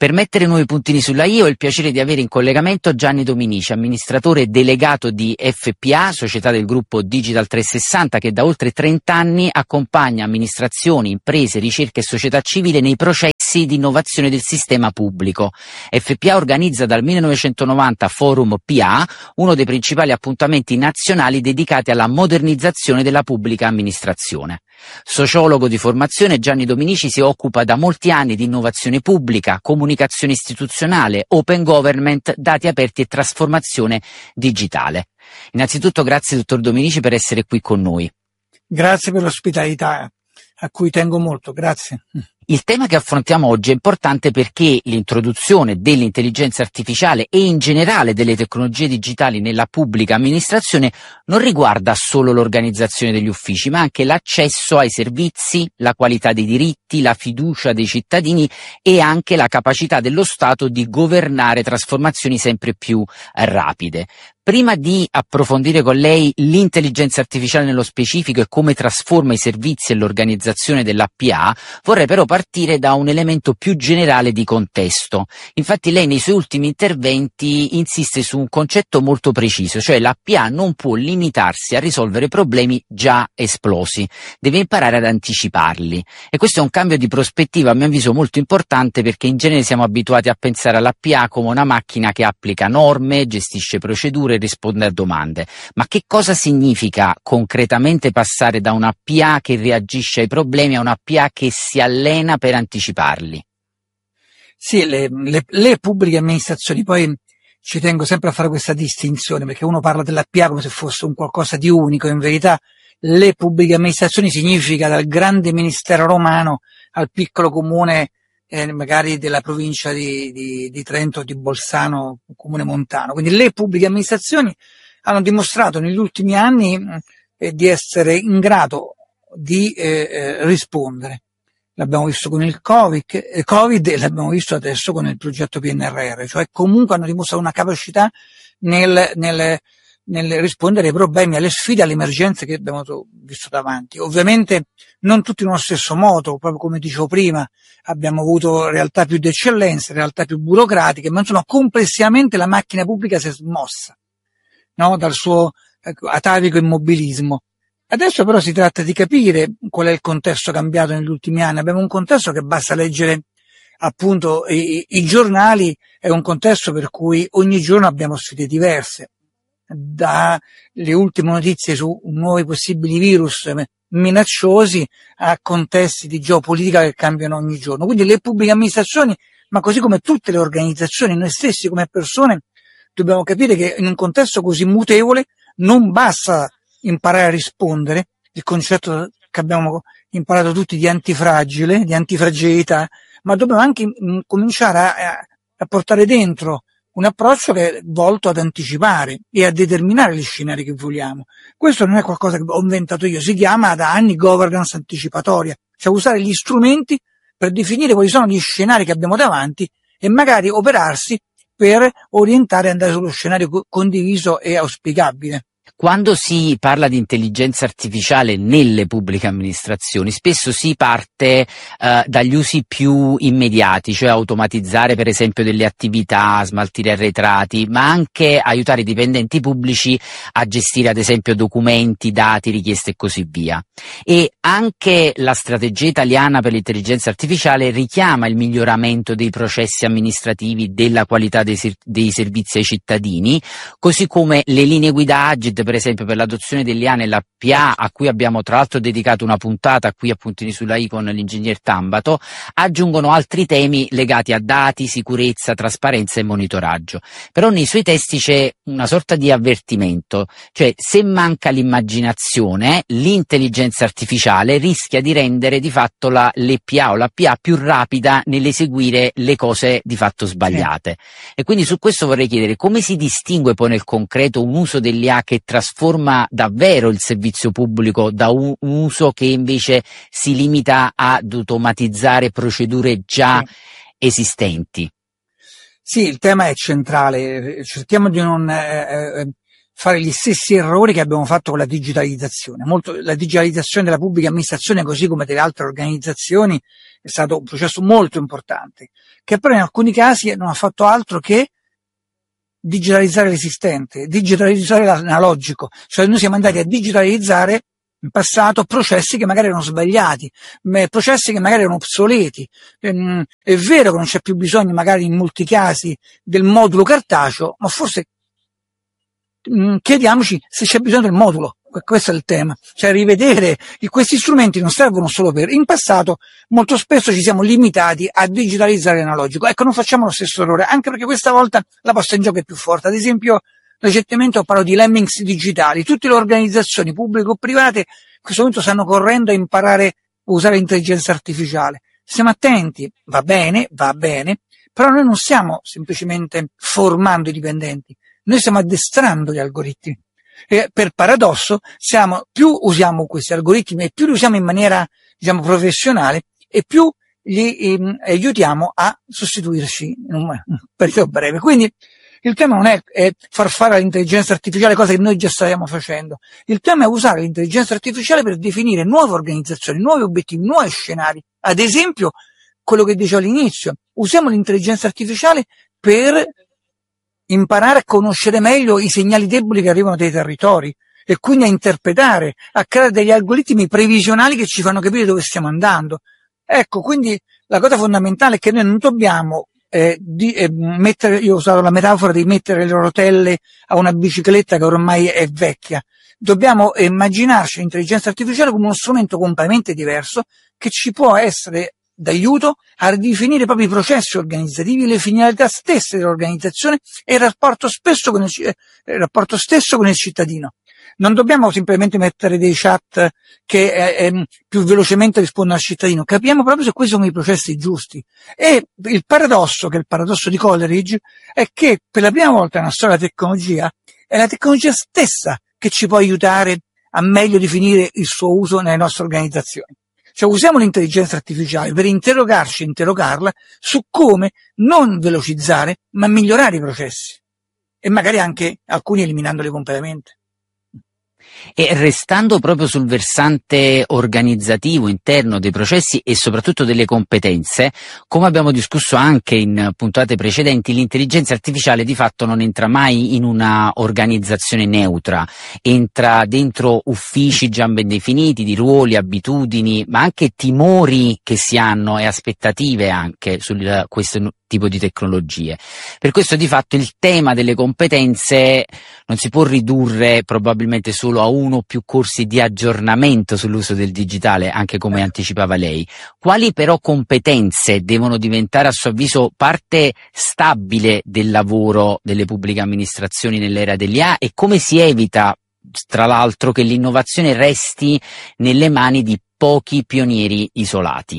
S4: Per mettere nuovi puntini sulla I ho il piacere di avere in collegamento Gianni Dominici, amministratore delegato di F P A, società del gruppo Digital trecentosessanta, che da oltre trenta anni accompagna amministrazioni, imprese, ricerche e società civile nei processi di innovazione del sistema pubblico. F P A organizza dal millenovecentonovanta Forum P A, uno dei principali appuntamenti nazionali dedicati alla modernizzazione della pubblica amministrazione. Sociologo di formazione, Gianni Dominici si occupa da molti anni di innovazione pubblica, comunicazione istituzionale, open government, dati aperti e trasformazione digitale. Innanzitutto grazie dottor Dominici per essere qui con noi.
S5: Grazie per l'ospitalità, a cui tengo molto, grazie.
S4: Il tema che affrontiamo oggi è importante perché l'introduzione dell'intelligenza artificiale e in generale delle tecnologie digitali nella pubblica amministrazione non riguarda solo l'organizzazione degli uffici, ma anche l'accesso ai servizi, la qualità dei diritti, la fiducia dei cittadini e anche la capacità dello Stato di governare trasformazioni sempre più rapide. Prima di approfondire con lei l'intelligenza artificiale nello specifico e come trasforma i servizi e l'organizzazione dell'A P A, vorrei però partire da un elemento più generale di contesto. Infatti lei nei suoi ultimi interventi insiste su un concetto molto preciso, cioè l'A P A non può limitarsi a risolvere problemi già esplosi, deve imparare ad anticiparli. E questo è un cambio di prospettiva a mio avviso molto importante, perché in genere siamo abituati a pensare all'A P A come una macchina che applica norme, gestisce procedure, risponde a domande. Ma che cosa significa concretamente passare da una P A che reagisce ai problemi a una P A che si allena per anticiparli?
S5: Sì, le, le, le pubbliche amministrazioni, poi ci tengo sempre a fare questa distinzione, perché uno parla della P A come se fosse un qualcosa di unico. In verità le pubbliche amministrazioni significa dal grande ministero romano al piccolo comune Eh, magari della provincia di, di, di Trento o di Bolzano, comune montano. Quindi le pubbliche amministrazioni hanno dimostrato negli ultimi anni eh, di essere in grado di eh, eh, rispondere. L'abbiamo visto con il COVID, eh, Covid e l'abbiamo visto adesso con il progetto P N R R, cioè comunque hanno dimostrato una capacità nel, nel, nel rispondere ai problemi, alle sfide, alle emergenze che abbiamo visto davanti. Ovviamente non tutti in uno stesso modo, proprio come dicevo prima, abbiamo avuto realtà più di eccellenza, realtà più burocratiche, ma insomma complessivamente la macchina pubblica si è smossa, no? Dal suo ecco, atavico immobilismo. Adesso però si tratta di capire qual è il contesto cambiato negli ultimi anni. Abbiamo un contesto che basta leggere appunto i, i giornali, è un contesto per cui ogni giorno abbiamo sfide diverse, dalle ultime notizie su nuovi possibili virus minacciosi a contesti di geopolitica che cambiano ogni giorno. Quindi le pubbliche amministrazioni, ma così come tutte le organizzazioni, noi stessi come persone, dobbiamo capire che in un contesto così mutevole non basta imparare a rispondere, il concetto che abbiamo imparato tutti di antifragile, di antifragilità, ma dobbiamo anche cominciare a, a portare dentro un approccio che è volto ad anticipare e a determinare gli scenari che vogliamo. Questo non è qualcosa che ho inventato io, si chiama da anni governance anticipatoria, cioè usare gli strumenti per definire quali sono gli scenari che abbiamo davanti e magari operarsi per orientare e andare sullo scenario condiviso e auspicabile.
S4: Quando si parla di intelligenza artificiale nelle pubbliche amministrazioni, spesso si parte eh, dagli usi più immediati, cioè automatizzare per esempio delle attività, smaltire arretrati, ma anche aiutare i dipendenti pubblici a gestire ad esempio documenti, dati, richieste e così via. E anche la strategia italiana per l'intelligenza artificiale richiama il miglioramento dei processi amministrativi, della qualità dei, ser- dei servizi ai cittadini, così come le linee guida Agid, per esempio per l'adozione dell'I A nella P A, a cui abbiamo tra l'altro dedicato una puntata qui a Puntini sulla I con l'ingegner Tambato, aggiungono altri temi legati a dati, sicurezza, trasparenza e monitoraggio. Però nei suoi testi c'è una sorta di avvertimento, cioè se manca l'immaginazione, l'intelligenza artificiale rischia di rendere di fatto la, l'E P A o la P A più rapida nell'eseguire le cose di fatto sbagliate. Sì. E quindi su questo vorrei chiedere come si distingue poi nel concreto un uso dell'I A che trasforma davvero il servizio pubblico da un uso che invece si limita ad automatizzare procedure già sì. esistenti.
S5: Sì, il tema è centrale. Cerchiamo di non eh, fare gli stessi errori che abbiamo fatto con la digitalizzazione. Molto, la digitalizzazione della pubblica amministrazione, così come delle altre organizzazioni, è stato un processo molto importante, che però in alcuni casi non ha fatto altro che digitalizzare l'esistente, digitalizzare l'analogico. Cioè noi siamo andati a digitalizzare in passato processi che magari erano sbagliati, processi che magari erano obsoleti. È vero che non c'è più bisogno magari in molti casi del modulo cartaceo, ma forse chiediamoci se c'è bisogno del modulo. Questo è il tema, cioè rivedere che questi strumenti non servono solo per, in passato molto spesso ci siamo limitati a digitalizzare l'analogico. Ecco, non facciamo lo stesso errore, anche perché questa volta la posta in gioco è più forte. Ad esempio, recentemente ho parlato di lemmings digitali. Tutte le organizzazioni pubbliche o private in questo momento stanno correndo a imparare a usare l'intelligenza artificiale. Stiamo attenti, va bene, va bene, però noi non stiamo semplicemente formando i dipendenti, noi stiamo addestrando gli algoritmi. E per paradosso, siamo, più usiamo questi algoritmi e più li usiamo in maniera, diciamo, professionale e più li ehm, aiutiamo a sostituirci in un, un periodo breve. Quindi il tema non è, è far fare all'intelligenza artificiale cose che noi già stiamo facendo. Il tema è usare l'intelligenza artificiale per definire nuove organizzazioni, nuovi obiettivi, nuovi scenari. Ad esempio, quello che dicevo all'inizio, usiamo l'intelligenza artificiale per imparare a conoscere meglio i segnali deboli che arrivano dai territori e quindi a interpretare, a creare degli algoritmi previsionali che ci fanno capire dove stiamo andando. Ecco, quindi la cosa fondamentale è che noi non dobbiamo eh, di, eh, mettere, io ho usato la metafora di mettere le rotelle a una bicicletta che ormai è vecchia. Dobbiamo immaginarci l'intelligenza artificiale come uno strumento completamente diverso che ci può essere d'aiuto a ridefinire proprio i processi organizzativi, le finalità stesse dell'organizzazione e il rapporto, spesso con il, il rapporto stesso con il cittadino. Non dobbiamo semplicemente mettere dei chat che eh, eh, più velocemente rispondono al cittadino, capiamo proprio se questi sono i processi giusti. E il paradosso, che è il paradosso di Coleridge, è che per la prima volta nella storia della tecnologia è la tecnologia stessa che ci può aiutare a meglio definire il suo uso nelle nostre organizzazioni. Cioè usiamo l'intelligenza artificiale per interrogarci e interrogarla su come non velocizzare, ma migliorare i processi. E magari anche alcuni eliminandoli completamente.
S4: E restando proprio sul versante organizzativo interno dei processi e soprattutto delle competenze, come abbiamo discusso anche in puntate precedenti, l'intelligenza artificiale di fatto non entra mai in una organizzazione neutra, entra dentro uffici già ben definiti di ruoli, abitudini, ma anche timori che si hanno e aspettative anche su questo tipo di tecnologie. Per questo di fatto il tema delle competenze non si può ridurre probabilmente solo a uno o più corsi di aggiornamento sull'uso del digitale, anche come anticipava lei. Quali però competenze devono diventare a suo avviso parte stabile del lavoro delle pubbliche amministrazioni nell'era dell'I A e come si evita, tra l'altro, che l'innovazione resti nelle mani di pochi pionieri isolati?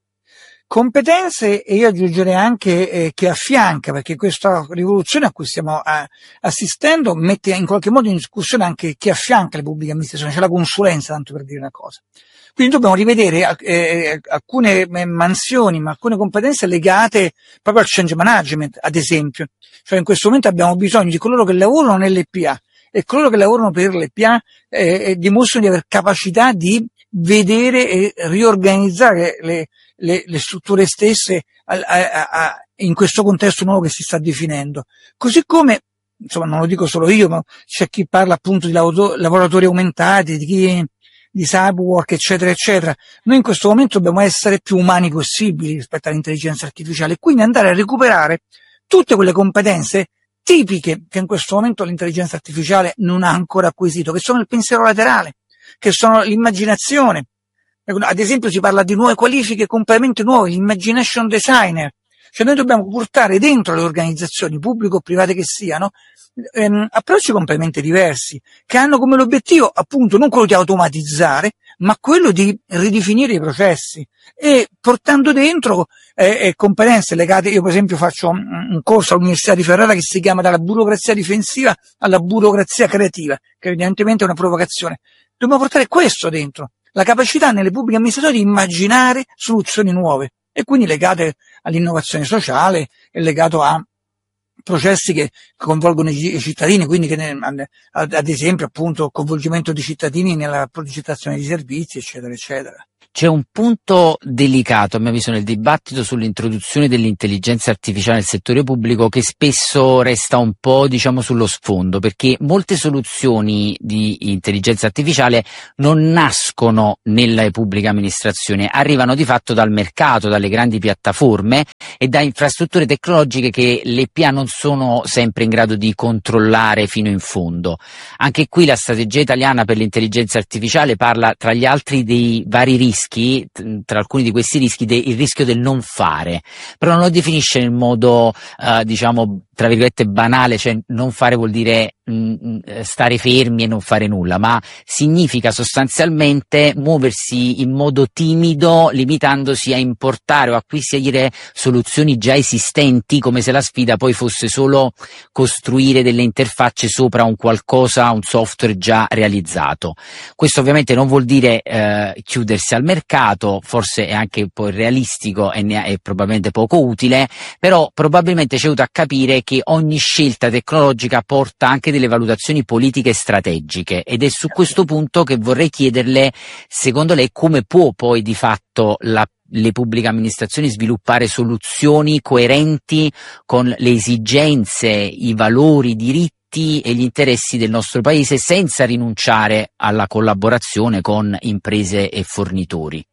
S5: Competenze, e io aggiungerei anche eh, che affianca, perché questa rivoluzione a cui stiamo eh, assistendo mette in qualche modo in discussione anche chi affianca le pubbliche amministrazioni, c'è la consulenza, tanto per dire una cosa. Quindi dobbiamo rivedere eh, alcune mansioni, ma alcune competenze legate proprio al change management, ad esempio. Cioè in questo momento abbiamo bisogno di coloro che lavorano nelle P A e coloro che lavorano per le P A eh, dimostrano di aver capacità di vedere e riorganizzare le Le, le strutture stesse a, a, a, in questo contesto nuovo che si sta definendo. Così come, insomma, non lo dico solo io, ma c'è chi parla appunto di lavoratori, lavoratori aumentati, di chi, di cyberwork, eccetera, eccetera. Noi in questo momento dobbiamo essere più umani possibili rispetto all'intelligenza artificiale, quindi andare a recuperare tutte quelle competenze tipiche che in questo momento l'intelligenza artificiale non ha ancora acquisito, che sono il pensiero laterale, che sono l'immaginazione. Ad esempio si parla di nuove qualifiche completamente nuove, l'imagination designer. Cioè noi dobbiamo portare dentro le organizzazioni, pubbliche o private che siano, ehm, approcci completamente diversi, che hanno come l'obiettivo appunto non quello di automatizzare, ma quello di ridefinire i processi e portando dentro eh, eh, competenze legate. Io per esempio faccio un, un corso all'Università di Ferrara che si chiama Dalla burocrazia difensiva alla burocrazia creativa, che evidentemente è una provocazione. Dobbiamo portare questo dentro. La capacità nelle pubbliche amministrazioni di immaginare soluzioni nuove e quindi legate all'innovazione sociale e legato a processi che coinvolgono i cittadini, quindi che ne, ad esempio appunto coinvolgimento di cittadini nella progettazione di servizi, eccetera, eccetera.
S4: C'è un punto delicato, a mio avviso, nel dibattito sull'introduzione dell'intelligenza artificiale nel settore pubblico che spesso resta un po', diciamo, sullo sfondo, perché molte soluzioni di intelligenza artificiale non nascono nelle pubbliche amministrazioni, arrivano di fatto dal mercato, dalle grandi piattaforme e da infrastrutture tecnologiche che le P A non sono sempre in grado di controllare fino in fondo. Anche qui la strategia italiana per l'intelligenza artificiale parla, tra gli altri, dei vari rischi. Tra alcuni di questi rischi de, il rischio del non fare, però non lo definisce in modo uh, diciamo tra virgolette banale, cioè non fare vuol dire mh, stare fermi e non fare nulla, ma significa sostanzialmente muoversi in modo timido, limitandosi a importare o acquisire soluzioni già esistenti, come se la sfida poi fosse solo costruire delle interfacce sopra un qualcosa, un software già realizzato. Questo ovviamente non vuol dire eh, chiudersi al mercato, forse è anche un po' irrealistico e ne è probabilmente poco utile, però probabilmente ci aiuta a capire che ogni scelta tecnologica porta anche delle valutazioni politiche e strategiche, ed è su questo punto che vorrei chiederle, secondo lei, come può poi di fatto la le pubbliche amministrazioni sviluppare soluzioni coerenti con le esigenze, i valori, i diritti e gli interessi del nostro paese, senza rinunciare alla collaborazione con imprese e fornitori.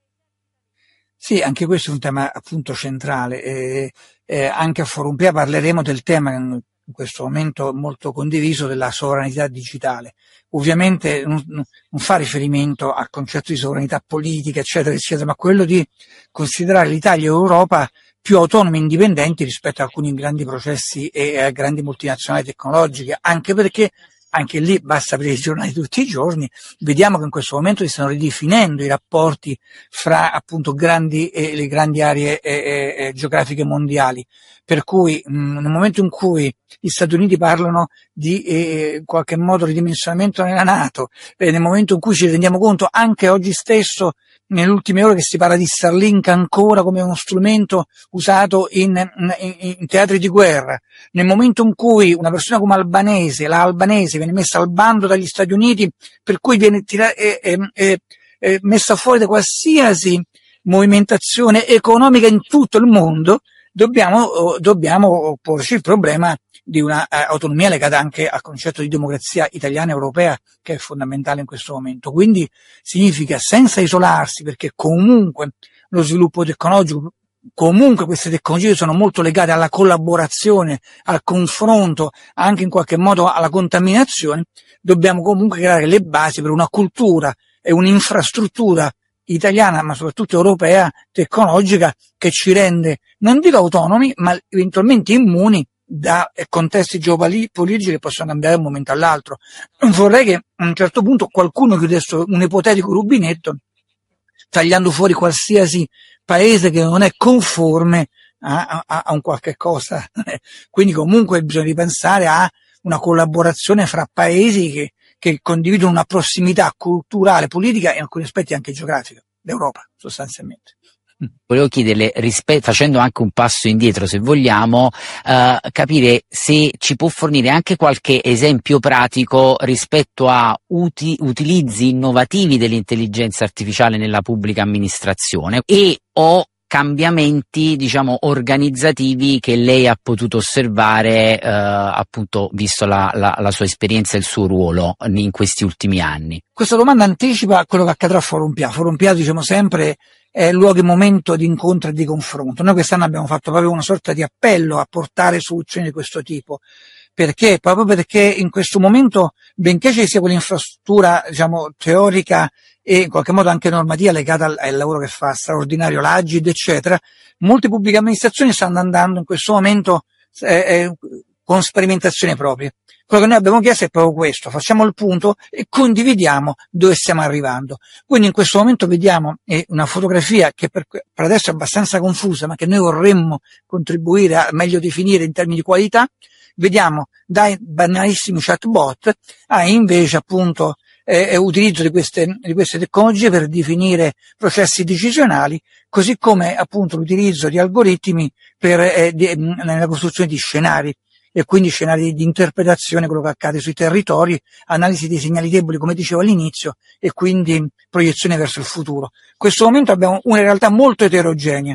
S5: Sì, anche questo è un tema appunto centrale. Eh, eh, anche a Forum P A parleremo del tema in questo momento molto condiviso della sovranità digitale. Ovviamente non, non fa riferimento al concetto di sovranità politica, eccetera, eccetera, ma quello di considerare l'Italia e l'Europa più autonomi e indipendenti rispetto a alcuni grandi processi e a grandi multinazionali tecnologiche, anche perché anche lì basta aprire i giornali tutti i giorni, vediamo che in questo momento si stanno ridefinendo i rapporti fra appunto grandi e le grandi aree eh, eh, geografiche mondiali, per cui mh, nel momento in cui gli Stati Uniti parlano di eh, in qualche modo ridimensionamento nella NATO, e nel momento in cui ci rendiamo conto anche oggi stesso, nelle ultime ore, che si parla di Starlink ancora come uno strumento usato in, in, in teatri di guerra, nel momento in cui una persona come Albanese, la albanese, viene messa al bando dagli Stati Uniti, per cui viene tira- è, è, è, è messa fuori da qualsiasi movimentazione economica in tutto il mondo, dobbiamo, dobbiamo porci il problema di una eh, autonomia legata anche al concetto di democrazia italiana e europea, che è fondamentale in questo momento. Quindi significa, senza isolarsi, perché comunque lo sviluppo tecnologico, comunque queste tecnologie sono molto legate alla collaborazione, al confronto, anche in qualche modo alla contaminazione, dobbiamo comunque creare le basi per una cultura e un'infrastruttura italiana, ma soprattutto europea, tecnologica, che ci rende, non dico autonomi, ma eventualmente immuni da contesti geopolitici che possono cambiare da un momento all'altro. Vorrei che a un certo punto qualcuno chiudesse un ipotetico rubinetto, tagliando fuori qualsiasi paese che non è conforme a, a, a un qualche cosa. Quindi comunque bisogna ripensare a una collaborazione fra paesi che, che condividono una prossimità culturale, politica e in alcuni aspetti anche geografica, l'Europa sostanzialmente.
S4: Volevo chiederle, rispe- facendo anche un passo indietro se vogliamo, eh, capire se ci può fornire anche qualche esempio pratico rispetto a uti- utilizzi innovativi dell'intelligenza artificiale nella pubblica amministrazione e o cambiamenti, diciamo, organizzativi che lei ha potuto osservare, eh, appunto, visto la, la, la sua esperienza e il suo ruolo in questi ultimi anni.
S5: Questa domanda anticipa quello che accadrà a Forum P A. Forum P A, diciamo sempre, è luogo e momento di incontro e di confronto. Noi quest'anno abbiamo fatto proprio una sorta di appello a portare soluzioni di questo tipo. Perché? Proprio perché in questo momento, benché ci sia quell'infrastruttura, diciamo, teorica e in qualche modo anche normativa legata al, al lavoro che fa straordinario l'Agid, eccetera, molte pubbliche amministrazioni stanno andando in questo momento eh, eh, con sperimentazioni proprie. Quello che noi abbiamo chiesto è proprio questo: facciamo il punto e condividiamo dove stiamo arrivando. Quindi in questo momento vediamo eh, una fotografia che per, per adesso è abbastanza confusa, ma che noi vorremmo contribuire a meglio definire in termini di qualità. Vediamo dai banalissimi chatbot a invece appunto eh, utilizzo di queste, di queste tecnologie per definire processi decisionali, così come appunto l'utilizzo di algoritmi per, eh, di, nella costruzione di scenari. e quindi scenari di interpretazione, quello che accade sui territori, analisi dei segnali deboli, come dicevo all'inizio, e quindi proiezione verso il futuro. In questo momento abbiamo una realtà molto eterogenea.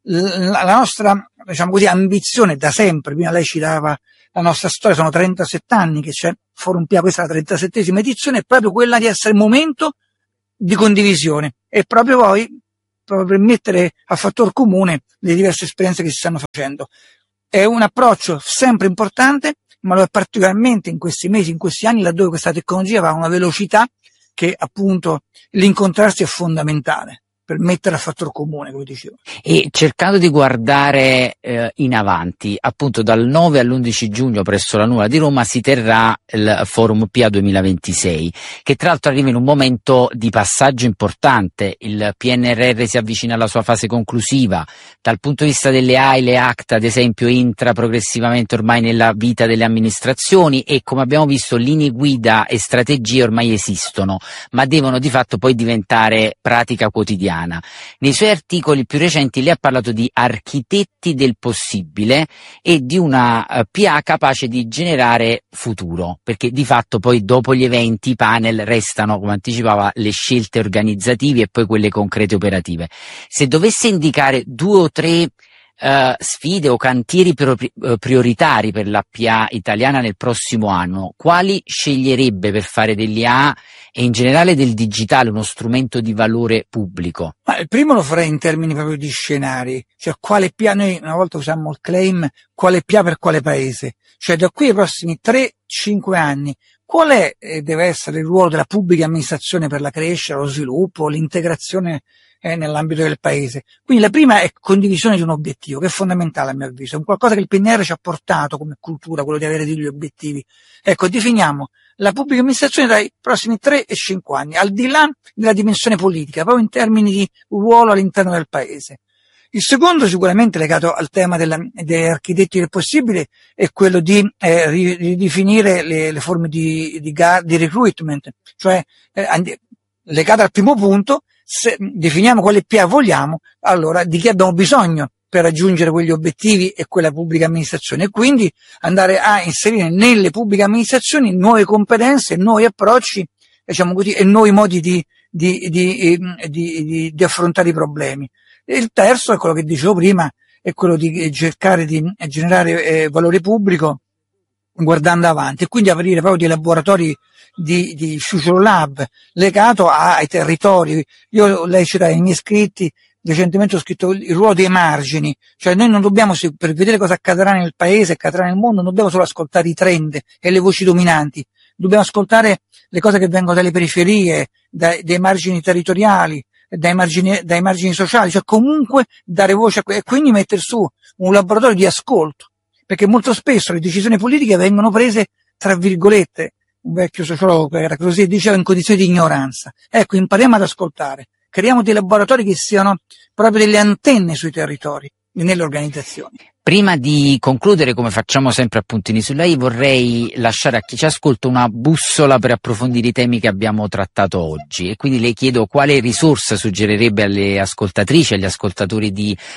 S5: La nostra, diciamo così, ambizione da sempre, prima lei citava la nostra storia, sono trentasette anni che c'è Forum P I A, questa è la trentasettesima edizione, è proprio quella di essere momento di condivisione e proprio poi proprio per mettere a fattor comune le diverse esperienze che si stanno facendo. È un approccio sempre importante, ma lo è particolarmente in questi mesi, in questi anni, laddove questa tecnologia va a una velocità che appunto l'incontrarsi è fondamentale per mettere a fattor comune, come dicevo.
S4: E cercando di guardare eh, in avanti, appunto dal nove all'undici giugno presso la Nuvola di Roma si terrà il Forum P I A duemilaventisei, che tra l'altro arriva in un momento di passaggio importante. Il P N R R si avvicina alla sua fase conclusiva, dal punto di vista delle A I, le A C T, ad esempio, entra progressivamente ormai nella vita delle amministrazioni e, come abbiamo visto, linee guida e strategie ormai esistono, ma devono di fatto poi diventare pratica quotidiana. Nei suoi articoli più recenti lei ha parlato di architetti del possibile e di una uh, P I A capace di generare futuro, perché di fatto poi dopo gli eventi i panel restano, come anticipava, le scelte organizzative e poi quelle concrete operative. Se dovesse indicare due o tre Uh, sfide o cantieri pri- prioritari per la P A italiana nel prossimo anno, quali sceglierebbe per fare dell'I A e in generale del digitale uno strumento di valore pubblico?
S5: Ma il primo lo farei in termini proprio di scenari, cioè quale P A, noi una volta usammo il claim, quale P A per quale paese, cioè da qui ai prossimi tre cinque anni qual è eh, deve essere il ruolo della pubblica amministrazione per la crescita, lo sviluppo, l'integrazione eh, nell'ambito del paese. Quindi la prima è condivisione di un obiettivo, che è fondamentale a mio avviso, è un qualcosa che il P N R R ci ha portato come cultura, quello di avere degli obiettivi. Ecco, definiamo la pubblica amministrazione dai prossimi tre e cinque anni, al di là della dimensione politica, proprio in termini di ruolo all'interno del paese. Il secondo, sicuramente legato al tema della, degli architetti del possibile, è quello di eh, ridefinire le, le forme di, di, di recruitment, cioè eh, legato al primo punto, se definiamo quale P A vogliamo, allora di chi abbiamo bisogno per raggiungere quegli obiettivi e quella pubblica amministrazione, e quindi andare a inserire nelle pubbliche amministrazioni nuove competenze, nuovi approcci, diciamo così, e nuovi modi di, di, di, di, di, di affrontare i problemi. E il terzo è quello che dicevo prima, è quello di cercare di generare eh, valore pubblico guardando avanti, e quindi aprire proprio dei laboratori di, di Future Lab legato a, ai territori. Io, lei citava i miei scritti, recentemente ho scritto il ruolo dei margini, cioè noi non dobbiamo, per vedere cosa accadrà nel paese, accadrà nel mondo, non dobbiamo solo ascoltare i trend e le voci dominanti, dobbiamo ascoltare le cose che vengono dalle periferie, dai, dai margini territoriali, dai margini, dai margini sociali, cioè comunque dare voce a que- e quindi mettere su un laboratorio di ascolto, perché molto spesso le decisioni politiche vengono prese, tra virgolette, un vecchio sociologo che era così, diceva, in condizioni di ignoranza. Ecco, impariamo ad ascoltare, creiamo dei laboratori che siano proprio delle antenne sui territori, nelle organizzazioni.
S4: Prima di concludere, come facciamo sempre a Puntini sulla I, vorrei lasciare a chi ci ascolta una bussola per approfondire i temi che abbiamo trattato oggi, e quindi le chiedo quale risorsa suggerirebbe alle ascoltatrici e agli ascoltatori di uh,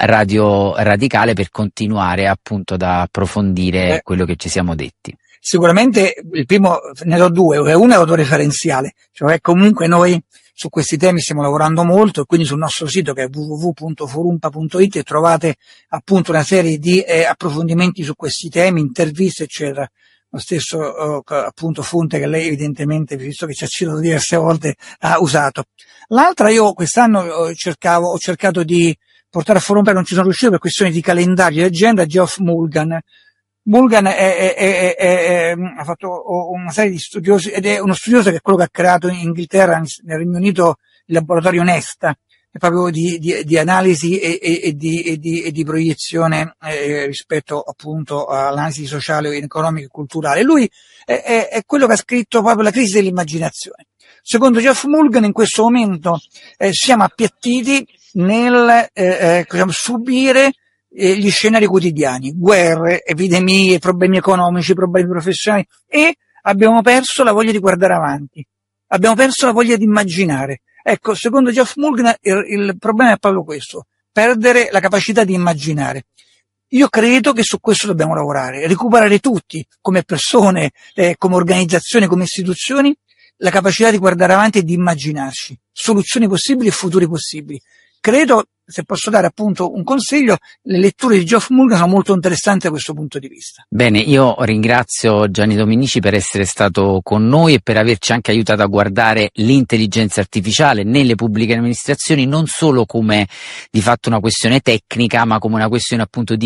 S4: Radio Radicale per continuare appunto ad approfondire eh. quello che ci siamo detti.
S5: Sicuramente il primo, ne do due, uno è autoreferenziale, cioè comunque noi su questi temi stiamo lavorando molto, e quindi sul nostro sito, che è w w w punto forumpa punto i t, trovate appunto una serie di eh, approfondimenti su questi temi, interviste eccetera. Lo stesso eh, appunto fonte che lei evidentemente, visto che ci ha citato diverse volte, ha usato. L'altra, io quest'anno cercavo, ho cercato di portare a Forum P I A, non ci sono riuscito per questioni di calendario e agenda, Geoff Mulgan. Mulgan è, è, è, è, ha fatto una serie di studiosi, ed è uno studioso che è quello che ha creato in Inghilterra, nel Regno Unito, il laboratorio Nesta, è proprio di, di, di analisi e, e, e, di, e, di, e di proiezione eh, rispetto appunto all'analisi sociale, economica e culturale. Lui è, è, è quello che ha scritto proprio La crisi dell'immaginazione. Secondo Geoff Mulgan, in questo momento eh, siamo appiattiti nel eh, eh, subire gli scenari quotidiani, guerre, epidemie, problemi economici, problemi professionali, e abbiamo perso la voglia di guardare avanti, abbiamo perso la voglia di immaginare. Ecco, secondo Geoff Mulgan il, il problema è proprio questo, perdere la capacità di immaginare. Io credo che su questo dobbiamo lavorare, recuperare tutti, come persone, eh, come organizzazioni, come istituzioni, la capacità di guardare avanti e di immaginarci soluzioni possibili e futuri possibili. Credo, se posso dare appunto un consiglio, le letture di Geoff Mulligan sono molto interessanti da questo punto di vista.
S4: Bene, io ringrazio Gianni Dominici per essere stato con noi e per averci anche aiutato a guardare l'intelligenza artificiale nelle pubbliche amministrazioni non solo come di fatto una questione tecnica, ma come una questione appunto di